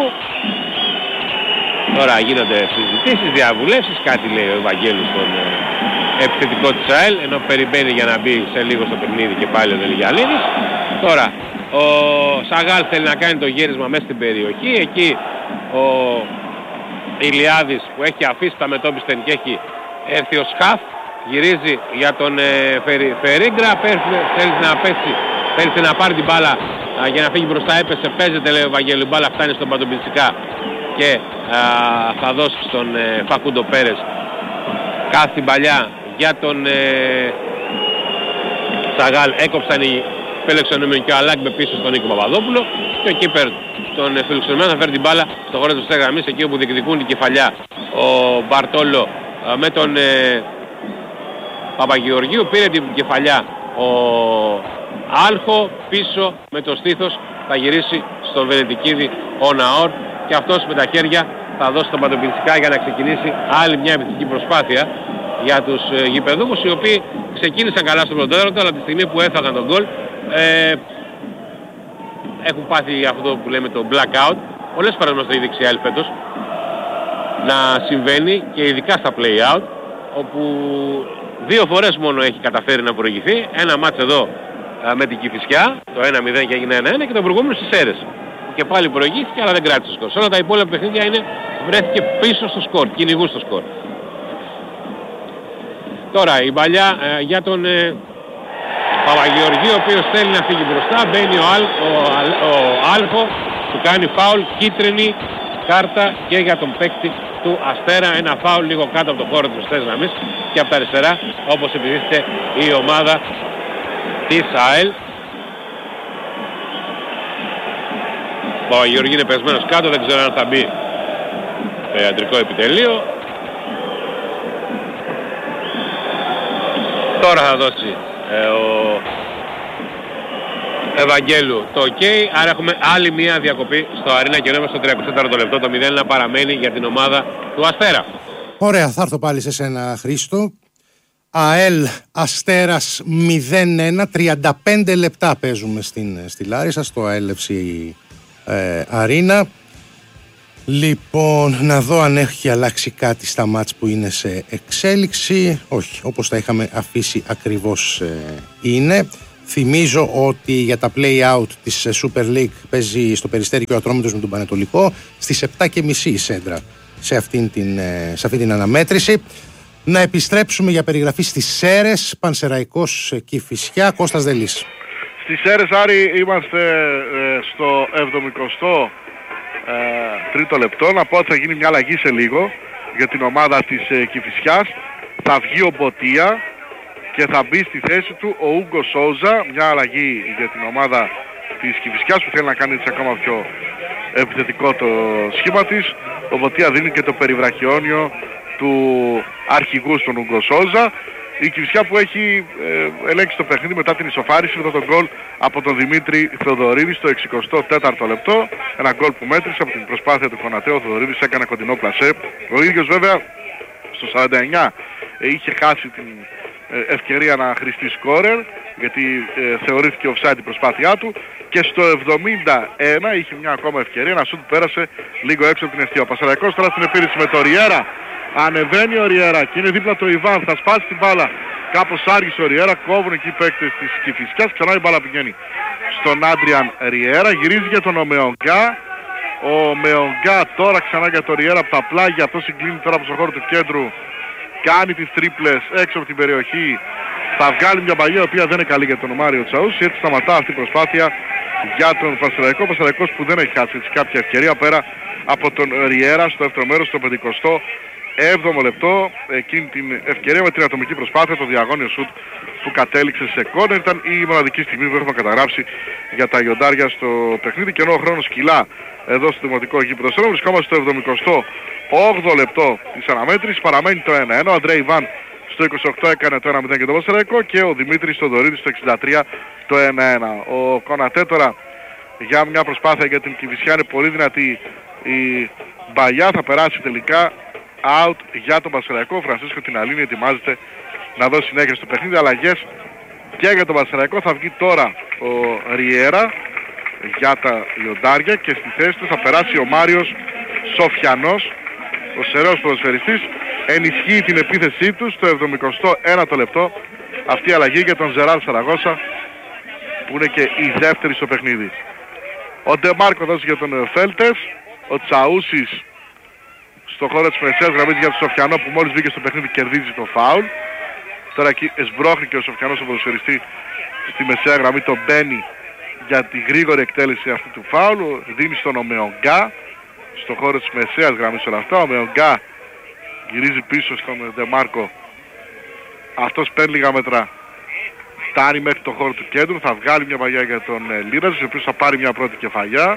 Τώρα γίνονται συζητήσεις, διαβουλεύσεις, κάτι λέει ο Ευαγγέλου στον ε, επιθετικό της ΑΕΛ, ενώ περιμένει για να μπει σε λίγο στο παιχνίδι και πάλι ο Δελιγιαννίδης. Τώρα ο Σαγάλ θέλει να κάνει το γύρισμα μέσα στην περιοχή, εκεί ο Ηλιάδης που έχει αφήσει τα μετώπιστεν και έχει έρθει ο Σκαφ, γυρίζει για τον ε, Φερι, Φερίγκρα, θέλει να πέσει, θέλει να πάρει την μπάλα α, για να φύγει μπροστά, έπεσε, παίζεται λέει ο Βαγγέλου, μπάλα φτάνει στον Παντομπιτσικά και α, θα δώσει στον ε, Φακούντο Πέρες κάθε παλιά για τον ε, Σαγάλ. Έκοψαν οι φιλοξενούμενοι και ο Αλάγκμπε πίσω στον Νίκο Παπαδόπουλο και ο κύπερ των φιλοξενούμενων θα φέρει την μπάλα στο χώρο του στεγραμμής, εκεί όπου διεκδικούν την κεφαλιά ο Μπαρτόλο με τον ε, Παπαγεωργίου. Πήρε την κεφαλιά ο Άλχο πίσω με το στήθος, θα γυρίσει στον Βενετικίδη ο Ναόρ και αυτός με τα χέρια θα δώσει τον Παντοπιντσικά για να ξεκινήσει άλλη μια επιθετική προσπάθεια για τους ε, γηπεδούχους, οι οποίοι ξεκίνησαν καλά στο πρωτόδρομο, αλλά τη στιγμή που έφαγαν τον γκολ ε, έχουν πάθει αυτό που λέμε το blackout. Πολλές φορές μας το είδε η φέτος να συμβαίνει και ειδικά στα play-out, όπου δύο φορές μόνο έχει καταφέρει να προηγηθεί. Ένα μάτς εδώ α, με την Κηφισιά, το ένα μηδέν και έγινε ένα ένα, και το προηγούμενο στις Σέρρες που και πάλι προηγήθηκε αλλά δεν κράτησε το σκορ. Σε όλα τα υπόλοιπα παιχνίδια είναι, βρέθηκε πίσω στο σκορ, κυνηγού στο σκορ. Τώρα η παλιά ε, για τον ε, Παπαγεωργίου, ο οποίος θέλει να φύγει μπροστά, μπαίνει ο, Αλ, ο, ο, ο Άλχο, του κάνει φάουλ, κίτρινη κάρτα και για τον παίκτη του Αστέρα, ένα φάουλ λίγο κάτω από το χώρο του στές γραμμής και από τα αριστερά, όπως επιδείχθηκε η ομάδα της ΑΕΛ. Ο Παπαγεωργίου είναι πεσμένος κάτω, δεν ξέρω αν θα μπει στο ιατρικό επιτελείο. Τώρα θα δώσει ε, ο Ευαγγέλου το ok, άρα έχουμε άλλη μια διακοπή στο Αρίνα και ενώ στο τριακοστό τέταρτο λεπτό το μηδέν ένα παραμένει για την ομάδα του Αστέρα. Ωραία, θα έρθω πάλι σε σένα Χρήστο. ΑΕΛ Αστέρας μηδέν ένα, τριάντα πέντε λεπτά παίζουμε στην, στη Λάρισα, στο ΑΕΛ εφ σι ε, Αρίνα. Λοιπόν, να δω αν έχει αλλάξει κάτι στα μάτς που είναι σε εξέλιξη. Όχι, όπως τα είχαμε αφήσει ακριβώς ε, είναι. Θυμίζω ότι για τα play-out της Super League παίζει στο Περιστέρι και ο Ατρόμητος με τον Πανετολικό στις επτά και μισή η Σέντρα σε αυτήν την, σε αυτή την αναμέτρηση. Να επιστρέψουμε για περιγραφή στις Σέρρες, Πανσεραϊκός Κηφισιά, Κώστας Δελής. Στις Σέρρες, Άρη, είμαστε ε, στο εβδομηκοστό τρίτο λεπτό. Να πω ότι θα γίνει μια αλλαγή σε λίγο για την ομάδα της ε, Κηφισιάς. Θα βγει ο Μποτία και θα μπει στη θέση του ο Ούγκο Σόουζα. Μια αλλαγή για την ομάδα της Κηφισιάς που θέλει να κάνει έτσι ακόμα πιο επιθετικό το σχήμα της. Ο Μποτία δίνει και το περιβραχιόνιο του αρχηγού στον Ούγκο Σόουζα. Η Κηφισιά που έχει ε, ελέγξει το παιχνίδι μετά την ισοφάριση μετά τον γκολ από τον Δημήτρη Θεοδωρίδη στο εξηκοστό τέταρτο λεπτό. Ένα γκολ που μέτρησε από την προσπάθεια του Κονατέ. Ο Θεοδωρίδης έκανε κοντινό πλασέ. Ο ίδιος βέβαια στο σαράντα εννιά ε, είχε χάσει την ε, ευκαιρία να χρηστεί σκόρερ γιατί ε, θεωρήθηκε offside η προσπάθειά του και στο εβδομήντα ένα είχε μια ακόμα ευκαιρία να σουτ που πέρασε λίγο έξω από την αιστεία. Ο Πασαραϊκός τώρα στην επίρρηση με το Ριέρα. Ανεβαίνει ο Ριέρα και είναι δίπλα το Ιβάν, θα σπάσει την μπάλα. Κάπως άργησε ο Ριέρα, κόβουν εκεί οι παίκτες της Κηφισιάς, ξανά η μπάλα πηγαίνει στον Άντριαν Ριέρα, γυρίζει για τον Ομεογκά. Ο Ομεογκά τώρα ξανά για τον Ριέρα από τα πλάγια, αυτό συγκλίνει τώρα από στο χώρο του κέντρου, κάνει τις τρίπλες έξω από την περιοχή, θα βγάλει μια μπαγιά η οποία δεν είναι καλή για τον Μάριο Τσαούση, έτσι σταματά αυτή η προσπάθεια για τον Πασαραϊκό. Πασαραϊκός που δεν έχει χάσει έτσι κάποια ευκαιρία πέρα από τον Ριέρα στο δεύτερο μέρος, στο πενηκοστό έβδομο λεπτό, εκείνη την ευκαιρία με την ατομική προσπάθεια, το διαγώνιο σουτ που κατέληξε σε κόρνερ, ήταν η μοναδική στιγμή που έχουμε καταγράψει για τα Ιοντάρια στο παιχνίδι και ενώ ο χρόνος κυλά εδώ στο δημοτικό γήπεδο Σέρων, βρισκόμαστε στο εβδομηκοστό όγδοο λεπτό της αναμέτρησης, παραμένει το ένα ένα, ο Αντρέι Ιβάν στο είκοσι οκτώ έκανε το ένα μηδέν και το Πασαραϊκό και ο Δημήτρης Θοδωρίδης στο εξήντα τρία το ένα ένα. Ο Κονατέ τώρα για μια προσπάθεια για την Κηφισιά, είναι πολύ δυνατή η μπαγιά, θα περάσει τελικά out για τον Πασαραϊκό. Ο Φρανσίσκο Τιναλίνη ετοιμάζεται να δώσει συνέχεια στο παιχνίδι. Αλλαγές και για τον Πασαραϊκό. Θα βγει τώρα ο Ριέρα για τα Ιοντάρια και στη θέση του θα περάσει ο Μάριος Σοφιανός, ο σεραίος ποδοσφαιριστής. Ενισχύει την επίθεσή του στο εβδομηκοστό ένατο λεπτό αυτή η αλλαγή για τον Ζεράρ Σαραγώσα που είναι και η δεύτερη στο παιχνίδι. Ο Ντεμάρκο δώσει για τον Φέλτες, ο Τσαούσης στο χώρο της μεσαίας γραμμής για τον Σοφιανό που μόλις βγήκε στο παιχνίδι κερδίζει το φάουλ. Τώρα εκεί εσμπρώχνει και ο Σοφιανός ο ποδοσφαιριστή στη μεσαία γραμμή, τον μπαίνει για τη γρήγορη εκτέλεση αυτού του φάουλ. Δίνει στον Ομεογκά στο χώρο της μεσαίας γραμμής όλα αυτά. Ο Ομεογκά γυρίζει πίσω στον Ντεμάρκο. Αυτός παίρνει λίγα μέτρα, φτάνει μέχρι το χώρο του κέντρου, θα βγάλει μια παγιά για τον Λίραζ, ο οποίος θα πάρει μια πρώτη κεφαλιά.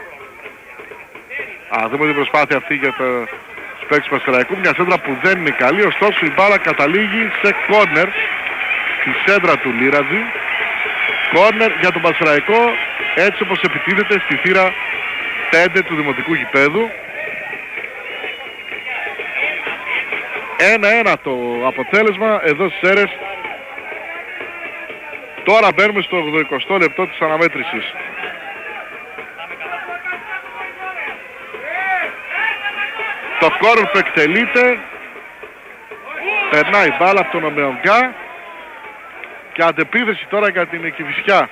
Α, δούμε την προσπάθεια αυτή για το παίκτης Πασαραϊκού, μια σέντρα που δεν είναι καλή, ωστόσο η μπάλα καταλήγει σε κόρνερ στη σέντρα του Λίραζη. Κόρνερ για τον Πασαραϊκό, έτσι όπως επιτίθεται στη θύρα πέντε του δημοτικού γηπέδου. ένα ένα το αποτέλεσμα εδώ στις Σέρρες. Τώρα μπαίνουμε στο ογδοηκοστό λεπτό της αναμέτρησης. Το κόρνερ που εκτελείται, περνάει μπάλα από τον Ομεογκά και αντεπίθεση τώρα για την Κηφισιά.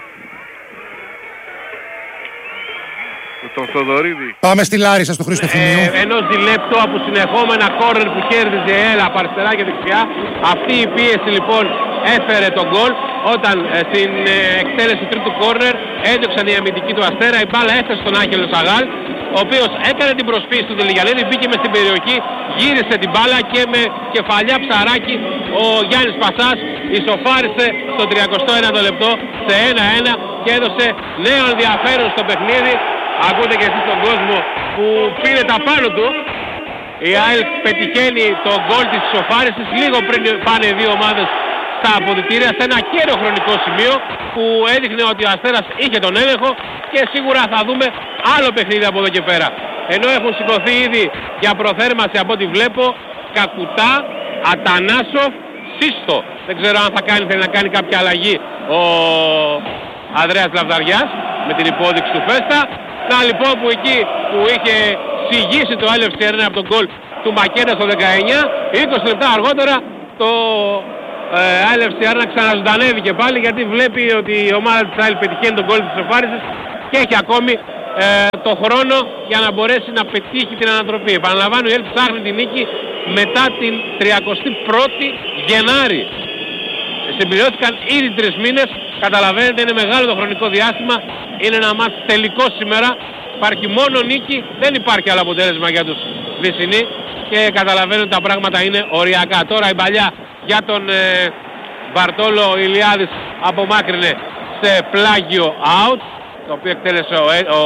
Με τον Θοδωρίδη. Πάμε στη Λάρισα στο Χρήστο Θημίου. Ε, ενός διλέπτου από συνεχόμενα κόρνερ που κέρδιζε έλα από αριστερά και δεξιά. Αυτή η πίεση λοιπόν έφερε τον γκολ όταν ε, στην ε, εκτέλεση τρίτου κόρνερ έδιωξαν οι αμυντικοί του Αστέρα. Η μπάλα έφτασε στον Άγγελο Σαγάλ, ο οποίος έκανε την προσποίηση του Τελιγιαννίδη, μπήκε μες στην περιοχή, γύρισε την μπάλα και με κεφαλιά ψαράκι ο Γιάννης Πασάς ισοφάρισε στο τριακοστό ένατο λεπτό σε ένα ένα και έδωσε νέο ενδιαφέρον στο παιχνίδι. Ακούτε και εσείς τον κόσμο που πήρε τα πάνω του. Η ΑΕΛ πετυχαίνει τον γκολ της ισοφάρισης λίγο πριν πάνε οι δύο ομάδες στα αποδυτήρια σε ένα κέριο χρονικό σημείο που έδειχνε ότι ο Αστέρας είχε τον έλεγχο και σίγουρα θα δούμε άλλο παιχνίδι από εδώ και πέρα. Ενώ έχουν σηκωθεί ήδη για προθέρμανση από ό,τι βλέπω Κακουτά, Ατανάσοφ, Σύστο. Δεν ξέρω αν θα κάνει, θέλει να κάνει κάποια αλλαγή ο Ανδρέας Λαβδαριάς με την υπόδειξη του Φέστα. Να λοιπόν που εκεί που είχε εξηγήσει το Άλευ Σιέρνα από τον γκολ του Μακέντα στο δεκαεννιά. είκοσι λεπτά αργότερα το ε, Άλευ Σιέρνα ξαναζωντανεύει και πάλι, γιατί βλέπει ότι η ομάδα της ΑΕΛ πετυχαίνει τον γκολ της ισοφάρισης και έχει ακόμη ε, το χρόνο για να μπορέσει να πετύχει την ανατροπή. Επαναλαμβάνω, η ΑΕΛ ψάχνει την νίκη μετά την τριαντάτη πρώτη Γενάρη. Συμπληρώθηκαν ήδη τρεις μήνες, καταλαβαίνετε είναι μεγάλο το χρονικό διάστημα, είναι ένα μάτς τελικό σήμερα, υπάρχει μόνο νίκη, δεν υπάρχει άλλο αποτέλεσμα για τους Βυσσινοί και καταλαβαίνετε ότι τα πράγματα είναι οριακά. Τώρα η παλιά για τον ε, Μπαρτόλο, ο Ηλιάδης απομάκρυνε σε πλάγιο out, το οποίο εκτέλεσε ο, ο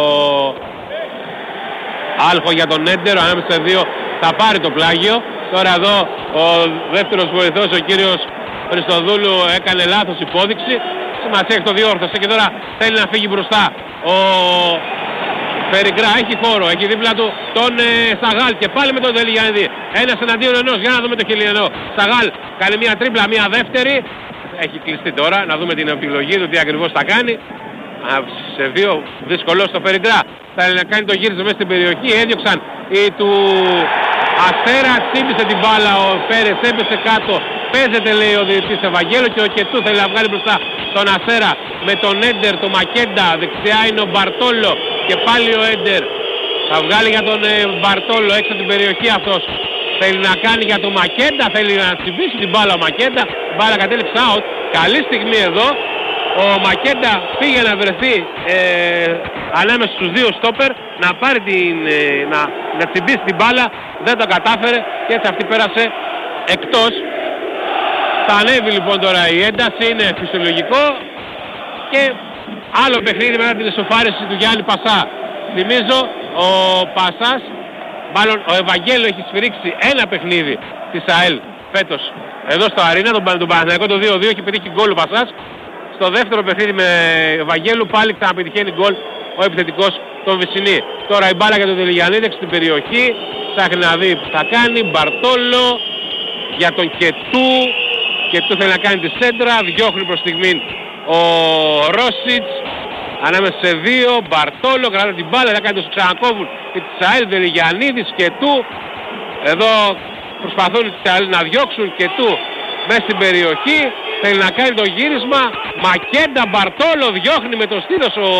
Άλχο για τον Έντερο, ανάμεσα σε δύο θα πάρει το πλάγιο. Τώρα εδώ ο δεύτερος βοηθός, ο κύριος Χριστοδούλου, έκανε λάθος υπόδειξη. Σημασία έχει το διόρθωσε και τώρα θέλει να φύγει μπροστά. Ο Φεριγκρά έχει χώρο, έχει δίπλα του τον ε, Σαγάλ και πάλι με τον Τελιγιαννίδη. Ένας εναντίον ενός, για να δούμε το χιλιανό. Σαγάλ κάνει μια τρίπλα, μια δεύτερη. Έχει κλειστεί τώρα, να δούμε την επιλογή του τι ακριβώς θα κάνει. Α, σε δύο δύσκολο στο Φεριγκρά. Θα κάνει το γύρισμα μέσα στην περιοχή, έδιωξαν οι του Αστέρα, τσίπησε την μπάλα ο Πέρες, έπεσε κάτω. Παίζεται, λέει ο διαιτητής Ευαγγέλου, και ο Κετού θέλει να βγάλει μπροστά τον Αστέρα με τον Έντερ, τον Μακέντα. Δεξιά είναι ο Μπαρτόλο και πάλι ο Έντερ. Θα βγάλει για τον ε, Μπαρτόλο έξω την περιοχή αυτός. Θέλει να κάνει για τον Μακέντα, θέλει να τσιμπήσει την μπάλα ο Μακέντα. Η μπάλα κατέληξε out. Καλή στιγμή εδώ. Ο Μακέντα πήγε να βρεθεί ε, ανάμεσα στους δύο στόπερ, να πάρει την, ε, να, να τσιμπήσει την μπάλα, δεν το κατάφερε και έτσι αυτή πέρασε εκτός. Θα ανέβει λοιπόν τώρα η ένταση, είναι φυσιολογικό και άλλο παιχνίδι μετά την ισοφάριση του Γιάννη Πασά. Θυμίζω ο Πασάς, μάλλον ο Ευαγγέλου έχει σφυρίξει ένα παιχνίδι της ΑΕΛ φέτος εδώ στο Αρίνα, τον, τον Παναθηναϊκό το δύο δύο, έχει πετύχει γκολ ο Πασάς. Στο δεύτερο παιχνίδι με Ευαγγέλου πάλι ξαναπετυχαίνει γκολ ο επιθετικός τον Βυσσινή. Τώρα η μπάλα για τον Τελιγιαννίδη στην περιοχή, ψάχνει να δει που θα κάνει. Μπαρτόλο για τον Κετού. Κετού θέλει να κάνει τη σέντρα, διώχνει προς στιγμή ο Ρόσιτς ανάμεσα σε δύο. Μπαρτόλο κρατά την μπάλα, θα κάνει το ξανακόβουν και της ΑΕΛ. Τελιγιαννίδης, Κετού. Εδώ προσπαθούν να διώξουν Κετού μέσα στην περιοχή. Θέλει να κάνει το γύρισμα. Μακέντα, Μπαρτόλο, διώχνει με το στήλος ο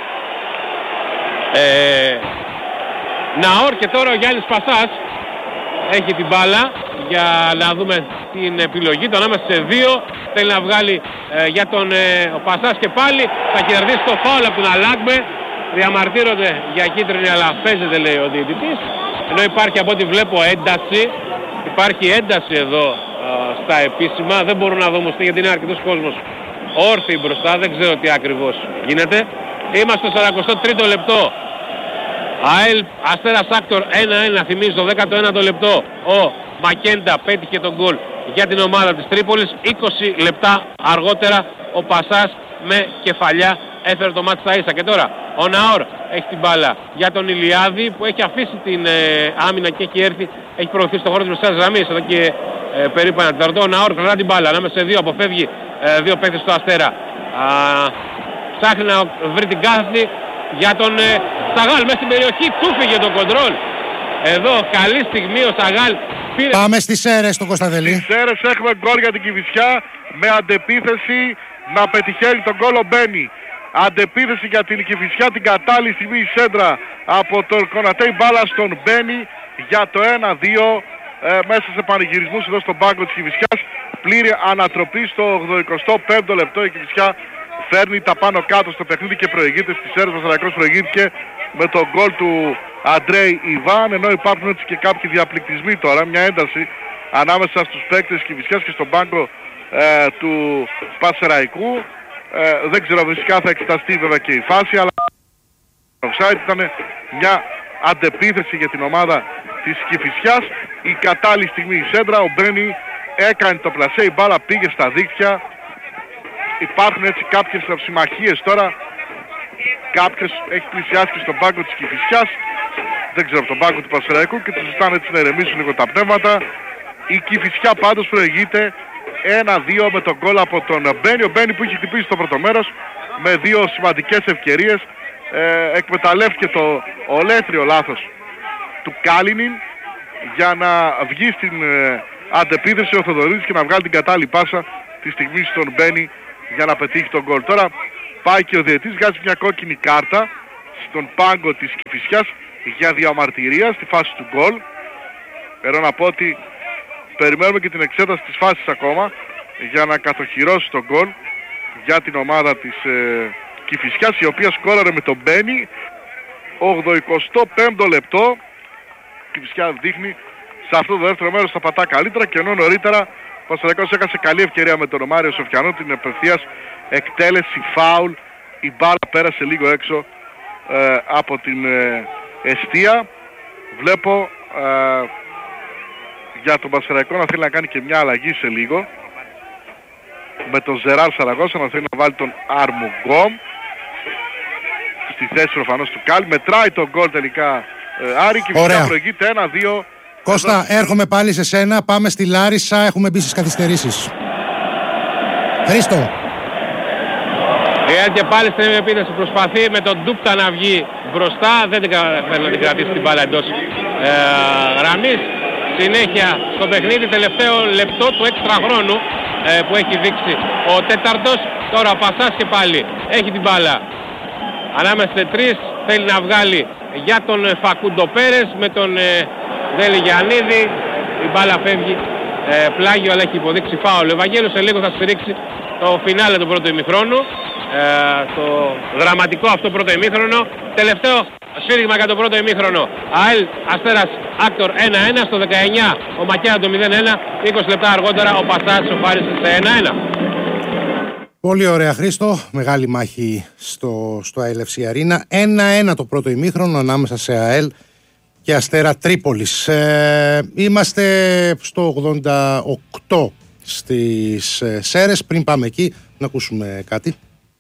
ε, Ναόρ και τώρα ο Γιάννης Πασάς έχει την μπάλα για να δούμε την επιλογή του ανάμεσα σε δύο. Θέλει να βγάλει ε, για τον ε, ο Πασάς και πάλι θα κερδίσει το φάουλ από τον Αλάγκμπε. Διαμαρτύρονται για κίτρινη, αλλά παίζεται, λέει ο διαιτητής, ενώ υπάρχει από ό,τι βλέπω ένταση. Υπάρχει ένταση εδώ στα επίσημα, δεν μπορώ να δω όμως γιατί είναι αρκετός κόσμος όρθιοι μπροστά, δεν ξέρω τι ακριβώς γίνεται. Είμαστε στο σαρανταοστό τρίτο λεπτό. ΑΕΛ Αστέρας Άκτορ ένα ένα, θυμίζει το δέκατο ένατο λεπτό. Ο Μακέντα πέτυχε τον γκολ για την ομάδα της Τρίπολης. είκοσι λεπτά αργότερα ο Πασάς με κεφαλιά έφερε το μάτι στα ίσα. Και τώρα ο Ναόρ έχει την μπάλα για τον Ηλιάδη που έχει αφήσει την ε, άμυνα και έχει έρθει, έχει προωθήσει στο χώρο της μεσαίας γραμμής εδώ και ε, περίπου ένα τεταρτό. Ο Ναόρ κρατά την μπάλα ανάμεσα σε δύο, αποφεύγει ε, δύο παίκτες στο Αστέρα. Α, ψάχνει να βρει την κάθετη για τον ε, Σαγάλ μέσα στην περιοχή, του φύγε το κοντρόλ. Εδώ καλή στιγμή ο Σαγάλ πήρε... Πάμε στις Σέρρες στον Κωνσταντελή. Στις Σέρρες έχουμε γκολ για την Κηφισιά με αντεπίθεση να πετυχαίνει τον γκολ ο Μπένι. Αντεπίθεση για την Κηφισιά, την κατάλληλη στιγμή η σέντρα από τον Κονατέ, μπάλα στον Μπένι για το ένα δύο ε, μέσα σε πανηγυρισμούς εδώ στον πάγκο της Κηφισιάς. Πλήρη ανατροπή στο ογδοηκοστό πέμπτο λεπτό. Η Κηφισιά φέρνει τα πάνω κάτω στο παιχνίδι και προηγείται στις Σέρρες. Ο Παναθηναϊκός προηγήθηκε με τον γκολ του Αντρέι Ιβάν, ενώ υπάρχουν έτσι και κάποιοι διαπληκτισμοί τώρα, μια ένταση ανάμεσα στους παίκτες της Κηφισιάς και στον πάγκο ε, του Πασεραϊκού. Ε, δεν ξέρω, φυσικά θα εξεταστεί βέβαια και η φάση, αλλά offside ήταν μια αντεπίθεση για την ομάδα της Κηφισιάς. Η κατάλληλη στιγμή η σέντρα, ο Μπένι έκανε το πλασέ, η μπάλα πήγε στα δίκτυα. Υπάρχουν έτσι κάποιες συμμαχίες τώρα, κάποιος έχει πλησιάσει και στον πάγκο της Κηφισιάς, δεν ξέρω, από τον πάγκο του Πασεραϊκού, και τους ζητάνε έτσι να ηρεμήσουν λίγο τα πνεύματα. Η Κηφισιά πάντως προηγείται ένα δύο με τον γκολ από τον Μπένι. Ο Μπένι που είχε χτυπήσει το πρώτο μέρος με δύο σημαντικές ευκαιρίες, ε, εκμεταλλεύτηκε το ολέθριο λάθος του Κάλινιν για να βγει στην ε, αντεπίθεση ο Θοδωρίδης και να βγάλει την κατάλληλη πάσα τη στιγμή στον Μπένι για να πετύχει τον γκολ. Τώρα πάει και ο διαιτητής, βγάζει μια κόκκινη κάρτα στον πάγκο της Κηφισιάς για διαμαρτυρία στη φάση του γκολ. Ενώ να πω ότι περιμένουμε και την εξέταση της φάσης ακόμα για να κατοχυρώσει τον γκολ για την ομάδα της ε, Κηφισιάς, η οποία σκόραρε με τον Μπένι ογδοηκοστό πέμπτο λεπτό. Η Κηφισιά δείχνει σε αυτό το δεύτερο μέρος θα πατά καλύτερα, και ενώ νωρίτερα ο Πανσεραϊκός έκασε καλή ευκαιρία με τον Μάριο Σοφιανό, την απευθείας εκτέλεση φάουλ, η μπάλα πέρασε λίγο έξω ε, από την ε, εστία. Βλέπω ε, για τον Πανσεραϊκό να θέλει να κάνει και μια αλλαγή σε λίγο, με τον Ζεράρ Σαραγώσα να θέλει να βάλει τον Αρμουγκόμ στη θέση προφανώς του Καλ. Μετράει τον γκολ τελικά ε, Άρη, και φυσικά προηγείται ένα δύο. Κώστα, εδώ... έρχομαι πάλι σε σένα, πάμε στη Λάρισα, έχουμε μπει στις καθυστερήσεις. Χρήστο. Ρεάλ και πάλι στην επίθεση προσπαθεί με τον Ντούπτα να βγει μπροστά, δεν θέλει να την κρατήσει την μπάλα εντός ε, γραμμής. Συνέχεια στο παιχνίδι, τελευταίο λεπτό του έξτρα χρόνου ε, που έχει δείξει ο τέταρτος. Τώρα ο Πασάς και πάλι έχει την μπάλα ανάμεσα σε τρεις, θέλει να βγάλει για τον ε, Φακούντο Πέρες με τον ε, Δέλη Γιαννίδη. Η μπάλα φεύγει ε, πλάγιο, αλλά έχει υποδείξει φάουλ. Ο Ευαγγέλος σε λίγο θα στηρίξει το φινάλε του πρώτου ημιχρόνου, ε, το δραματικό αυτό πρώτο ημίχρονο. Τελευταίο σφύριγμα για το πρώτο ημίχρονο. ΑΕΛ Αστέρας Άκτορ ένα ένα, στο δεκαεννιά ο Μακέα το μηδέν ένα, είκοσι λεπτά αργότερα ο Πασάς σοφάρισε σε ένα ένα. Πολύ ωραία, Χρήστο. Μεγάλη μάχη στο, στο έι ελ εφ σι Arena. ένα ένα το πρώτο ημίχρονο ανάμεσα σε ΑΕΛ και Αστέρα Τρίπολης. Ε, είμαστε στο ογδόντα οκτώ στις ε, Σέρες. Πριν πάμε εκεί να ακούσουμε κάτι.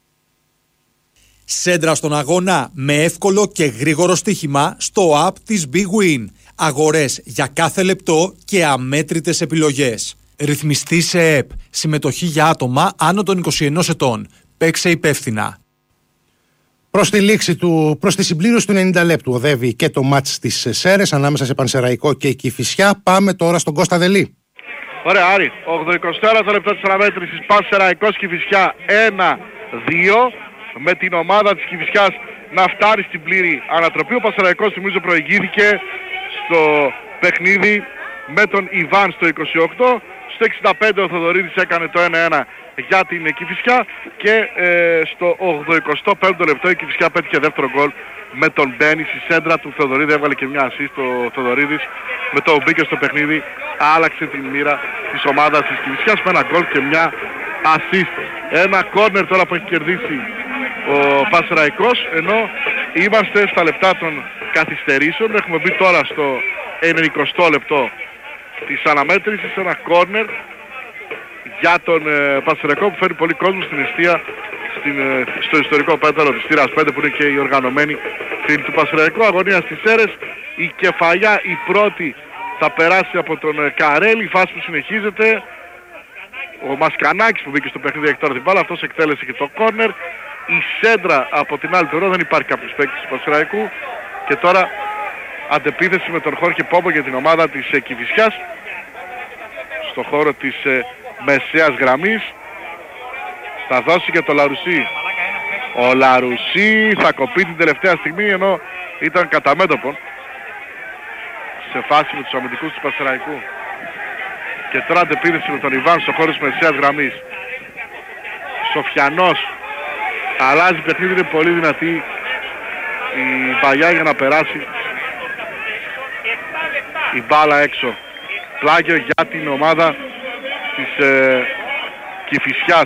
Σέντρα στον αγώνα με εύκολο και γρήγορο στοίχημα στο app της Big Win. Αγορές για κάθε λεπτό και αμέτρητες επιλογές. Ρυθμιστή σε ΕΠ. Συμμετοχή για άτομα άνω των είκοσι ένα ετών. Παίξε υπεύθυνα. Προς τη λήξη του, προς τη συμπλήρωση του ενενήντα λεπτού οδεύει και το μάτς της Σέρες ανάμεσα σε Πανσεραϊκό και Κηφισιά. Πάμε τώρα στον Κώστα Δελή. Ωραία, Άρη. ογδοηκοστό ένατο λεπτό της αναμέτρησης, Πανσεραϊκός Κηφισιά ένα δύο. Με την ομάδα της Κηφισιάς να φτάνει στην πλήρη ανατροπή. Ο Πανσεραϊκός θυμίζω προηγήθηκε στο παιχνίδι με τον Ιβάν στο είκοσι οκτώ. Στο εξήντα πέντε ο Θοδωρίδης έκανε το ένα ένα για την Κηφισιά και ε, στο ογδοηκοστό πέμπτο λεπτό η Κηφισιά πέτυχε δεύτερο γκολ με τον Μπένι στη σέντρα του Θοδωρίδη. Έβγαλε και μια assist ο Θοδωρίδης, με το μπήκε στο παιχνίδι, άλλαξε την μοίρα της ομάδας της Κηφισιάς με ένα γκολ και μια assist. Ένα κόρνερ τώρα που έχει κερδίσει ο Πανσεραϊκός, ενώ είμαστε στα λεπτά των καθυστερήσεων. Έχουμε μπει τώρα στο ενενηκοστό λεπτό της αναμέτρησης, ένα κόρνερ για τον ε, Πανσεραϊκό που φέρει πολύ κόσμο στην εστία, στην, ε, στο ιστορικό πέταλο της Τύρας πέντε, που είναι και η οργανωμένη φίλη του Πανσεραϊκού. Αγωνία στις Σέρες, η κεφαλιά η πρώτη θα περάσει από τον ε, Καρέλη, η φάση που συνεχίζεται. Ο Μασκανάκης που μπήκε στο παιχνίδι έχει τώρα την μπάλα, αυτός εκτέλεσε και το κόρνερ. Η σέντρα από την άλλη πλευρά, δεν υπάρχει κάποιος παίκτης του Πανσεραϊκού. Και τώρα αντεπίθεση με τον Χόρχε Πόμπο για την ομάδα της ε, Κηφισιάς στο χώρο της ε, μεσαίας γραμμής. Θα δώσει και το Λαρουσί. Ο Λαρουσί θα κοπεί την τελευταία στιγμή, ενώ ήταν κατά μέτωπον σε φάση με τους αμυντικούς του Πανσεραϊκού. Και τώρα αντεπίθεση με τον Ιβάν στο χώρο της μεσαίας γραμμής. Σοφιανός αλλάζει παιχνίδι, είναι πολύ δυνατή η παλιά για να περάσει η μπάλα έξω. Πλάγιο για την ομάδα της ε, Κηφισιάς.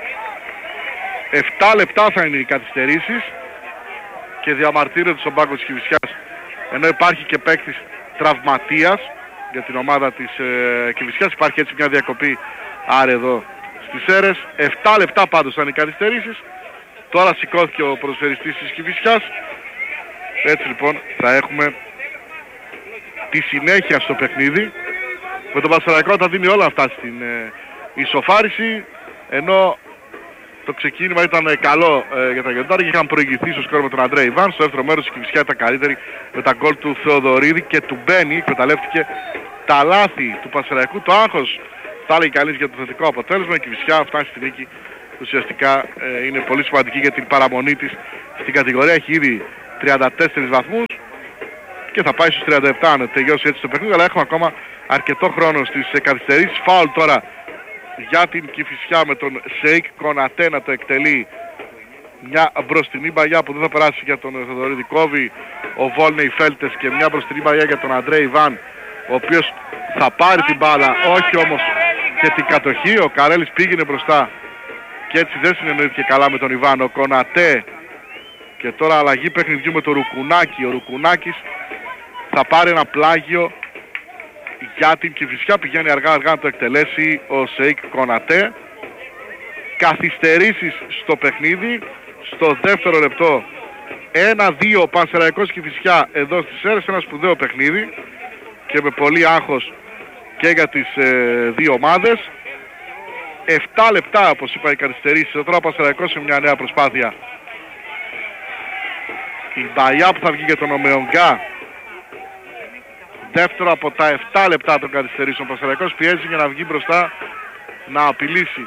επτά λεπτά θα είναι οι καθυστερήσεις και διαμαρτύρεται στον πάγκο της Κηφισιάς, ενώ υπάρχει και παίκτης τραυματίας για την ομάδα της ε, Κηφισιάς. Υπάρχει έτσι μια διακοπή άρα εδώ στις Σέρες. επτά λεπτά πάντως θα είναι οι καθυστερήσεις. Τώρα σηκώθηκε ο ποδοσφαιριστής της Κηφισιάς. Έτσι λοιπόν θα έχουμε τη συνέχεια στο παιχνίδι, με τον Πανσεραϊκό θα δίνει όλα αυτά στην ε, ισοφάριση, ενώ το ξεκίνημα ήταν καλό ε, για τα Γιοντάρια και είχαν προηγηθεί στο σκορ με τον Αντρέ Ιβάν. Στο δεύτερο μέρος η Κηφισιά ήταν καλύτερη με τα γκολ του Θεοδωρίδη και του Μπένι. Εκμεταλλεύτηκε τα λάθη του Πανσεραϊκού. Το άγχος θα έλεγε κανείς για το θετικό αποτέλεσμα. Η Κηφισιά φτάνει στη νίκη. Ουσιαστικά ε, είναι πολύ σημαντική για την παραμονή της στην κατηγορία. Έχει ήδη τριάντα τέσσερις βαθμούς και θα πάει στους τριάντα επτά αν τελειώσει έτσι το παιχνίδι. Αλλά έχουμε ακόμα αρκετό χρόνο στις ε, καθυστερήσεις. Φάουλ τώρα για την Κηφισιά με τον Σεϊκ Κονατέ να το εκτελεί. Μια μπροστινή μπαγιά που δεν θα περάσει για τον Θεοδωρίδη. Κόβει ο Βόλνεϊ Φέλτες και μια μπροστινή μπαγιά για τον Αντρέ Ιβάν, ο οποίος θα πάρει την μπάλα, όχι όμως και την κατοχή. Ο Καρέλης πήγαινε μπροστά και έτσι δεν συνεννοήθηκε καλά με τον Ιβάν. Ο Κονατέ και τώρα αλλαγή παιχνιδιού με τον Ρουκουνάκη. Ο Ρουκουνάκης θα πάρει ένα πλάγιο για την Κηφισιά. Πηγαίνει αργά αργά να το εκτελέσει ο Σεϊκ Κονατέ. Καθυστερήσεις στο παιχνίδι. Στο δεύτερο λεπτό ένα δύο Πανσεραϊκός Κηφισιά εδώ στις Σέρρες. Ένα σπουδαίο παιχνίδι και με πολύ άγχος και για τις ε, δύο ομάδες. Επτά λεπτά όπως είπα οι καθυστερήσεις. Τώρα ο Πανσεραϊκός σε μια νέα προσπάθεια. Η μπαλιά που θα βγει για τον Ομεονγκά. Δεύτερο από τα επτά λεπτά των καθυστερήσεων. Ο Πανσεραϊκός πιέζει για να βγει μπροστά να απειλήσει.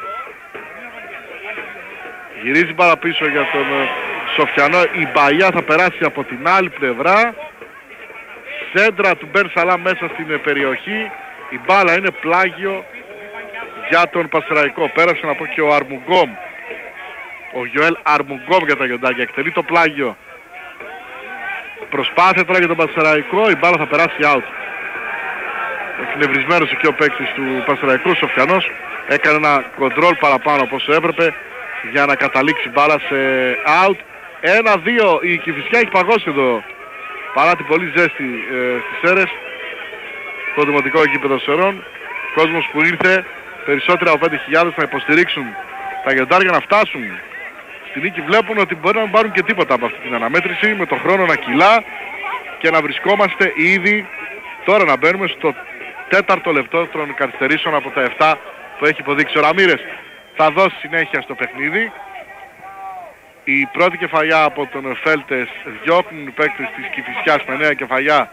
Γυρίζει παραπίσω για τον Σοφιανό. Η μπαλιά θα περάσει από την άλλη πλευρά. Σέντρα του Μπεν Σαλάμ μέσα στην περιοχή. Η μπάλα είναι πλάγιο για τον Πανσεραϊκό. Πέρασε να πω και ο Αρμουγκόμ. Ο Γιωέλ Αρμουγκόμ για τα Γιοντάρια. Εκτελεί το πλάγιο. Προσπάθεια τώρα για τον Πανσεραϊκό. Η μπάλα θα περάσει out. Εκνευρισμένος εκεί ο παίκτης του Πανσεραϊκού, Σοφιανός. Έκανε ένα κοντρόλ παραπάνω από όσο έπρεπε για να καταλήξει μπάλα σε out. ένα δύο η Κηφισιά έχει παγώσει εδώ παρά την πολύ ζέστη ε, στις Σέρρες. Το δημοτικό γήπεδο Σερών. Κόσμος που ήρθε περισσότερα από πέντε χιλιάδες να υποστηρίξουν τα Γιοντάρια να φτάσουν στη νίκη. Βλέπουν ότι μπορεί να μην πάρουν και τίποτα από αυτή την αναμέτρηση, με το χρόνο να κυλά και να βρισκόμαστε ήδη τώρα να μπαίνουμε στο τέταρτο λεπτό των καθυστερήσεων από τα επτά που έχει υποδείξει ο Ραμίρες. Θα δώσει συνέχεια στο παιχνίδι. Η πρώτη κεφαλιά από τον Φέλτες διώχνουν οι παίκτες της Κηφισιάς με νέα κεφαλιά.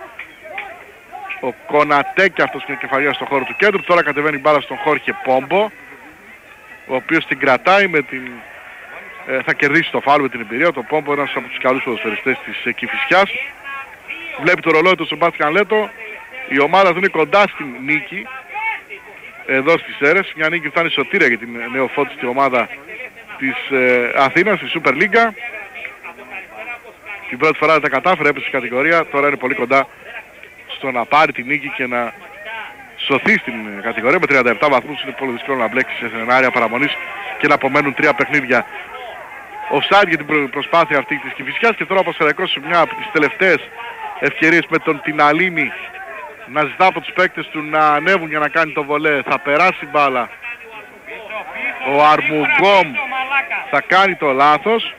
Ο Κονατέ και αυτός μια κεφαλιά στο χώρο του κέντρου. Τώρα κατεβαίνει η μπάλα στον Χόρχε Πόμπο, ο οποίος την κρατάει με την... Ε, θα κερδίσει το φάουλ με την εμπειρία. Το Πόμπο είναι ένας από τους καλούς ποδοσφαιριστές της ε, Κηφισιάς. Βλέπει το ρολόι του Σεμπάστιαν Λέτο. Η ομάδα του είναι κοντά στην νίκη εδώ στις Σέρρες. Μια νίκη φτάνει σωτήρια για την νεοφώτιστη ομάδα της ε, Αθήνας, στη Σούπερ Λίγκα. Την πρώτη φορά δεν τα κατάφερε, έπεσε στην κατηγορία. Τώρα είναι πολύ κοντά στο να πάρει την νίκη και να σωθεί στην κατηγορία. Με τριάντα επτά βαθμούς είναι πολύ δύσκολο να μπλέξει σε σενάρια παραμονής και να απομένουν τρία παιχνίδια. Offside για την προσπάθεια αυτή της Κηφισιάς και τώρα ο Πανσεραϊκός σε μια από τις τελευταίες ευκαιρίες με τον Τιναλίνη να ζητά από τους παίκτες του να ανέβουν για να κάνει το βολέ. Θα περάσει μπάλα. Ο Αρμουγκόμ θα κάνει το λάθος.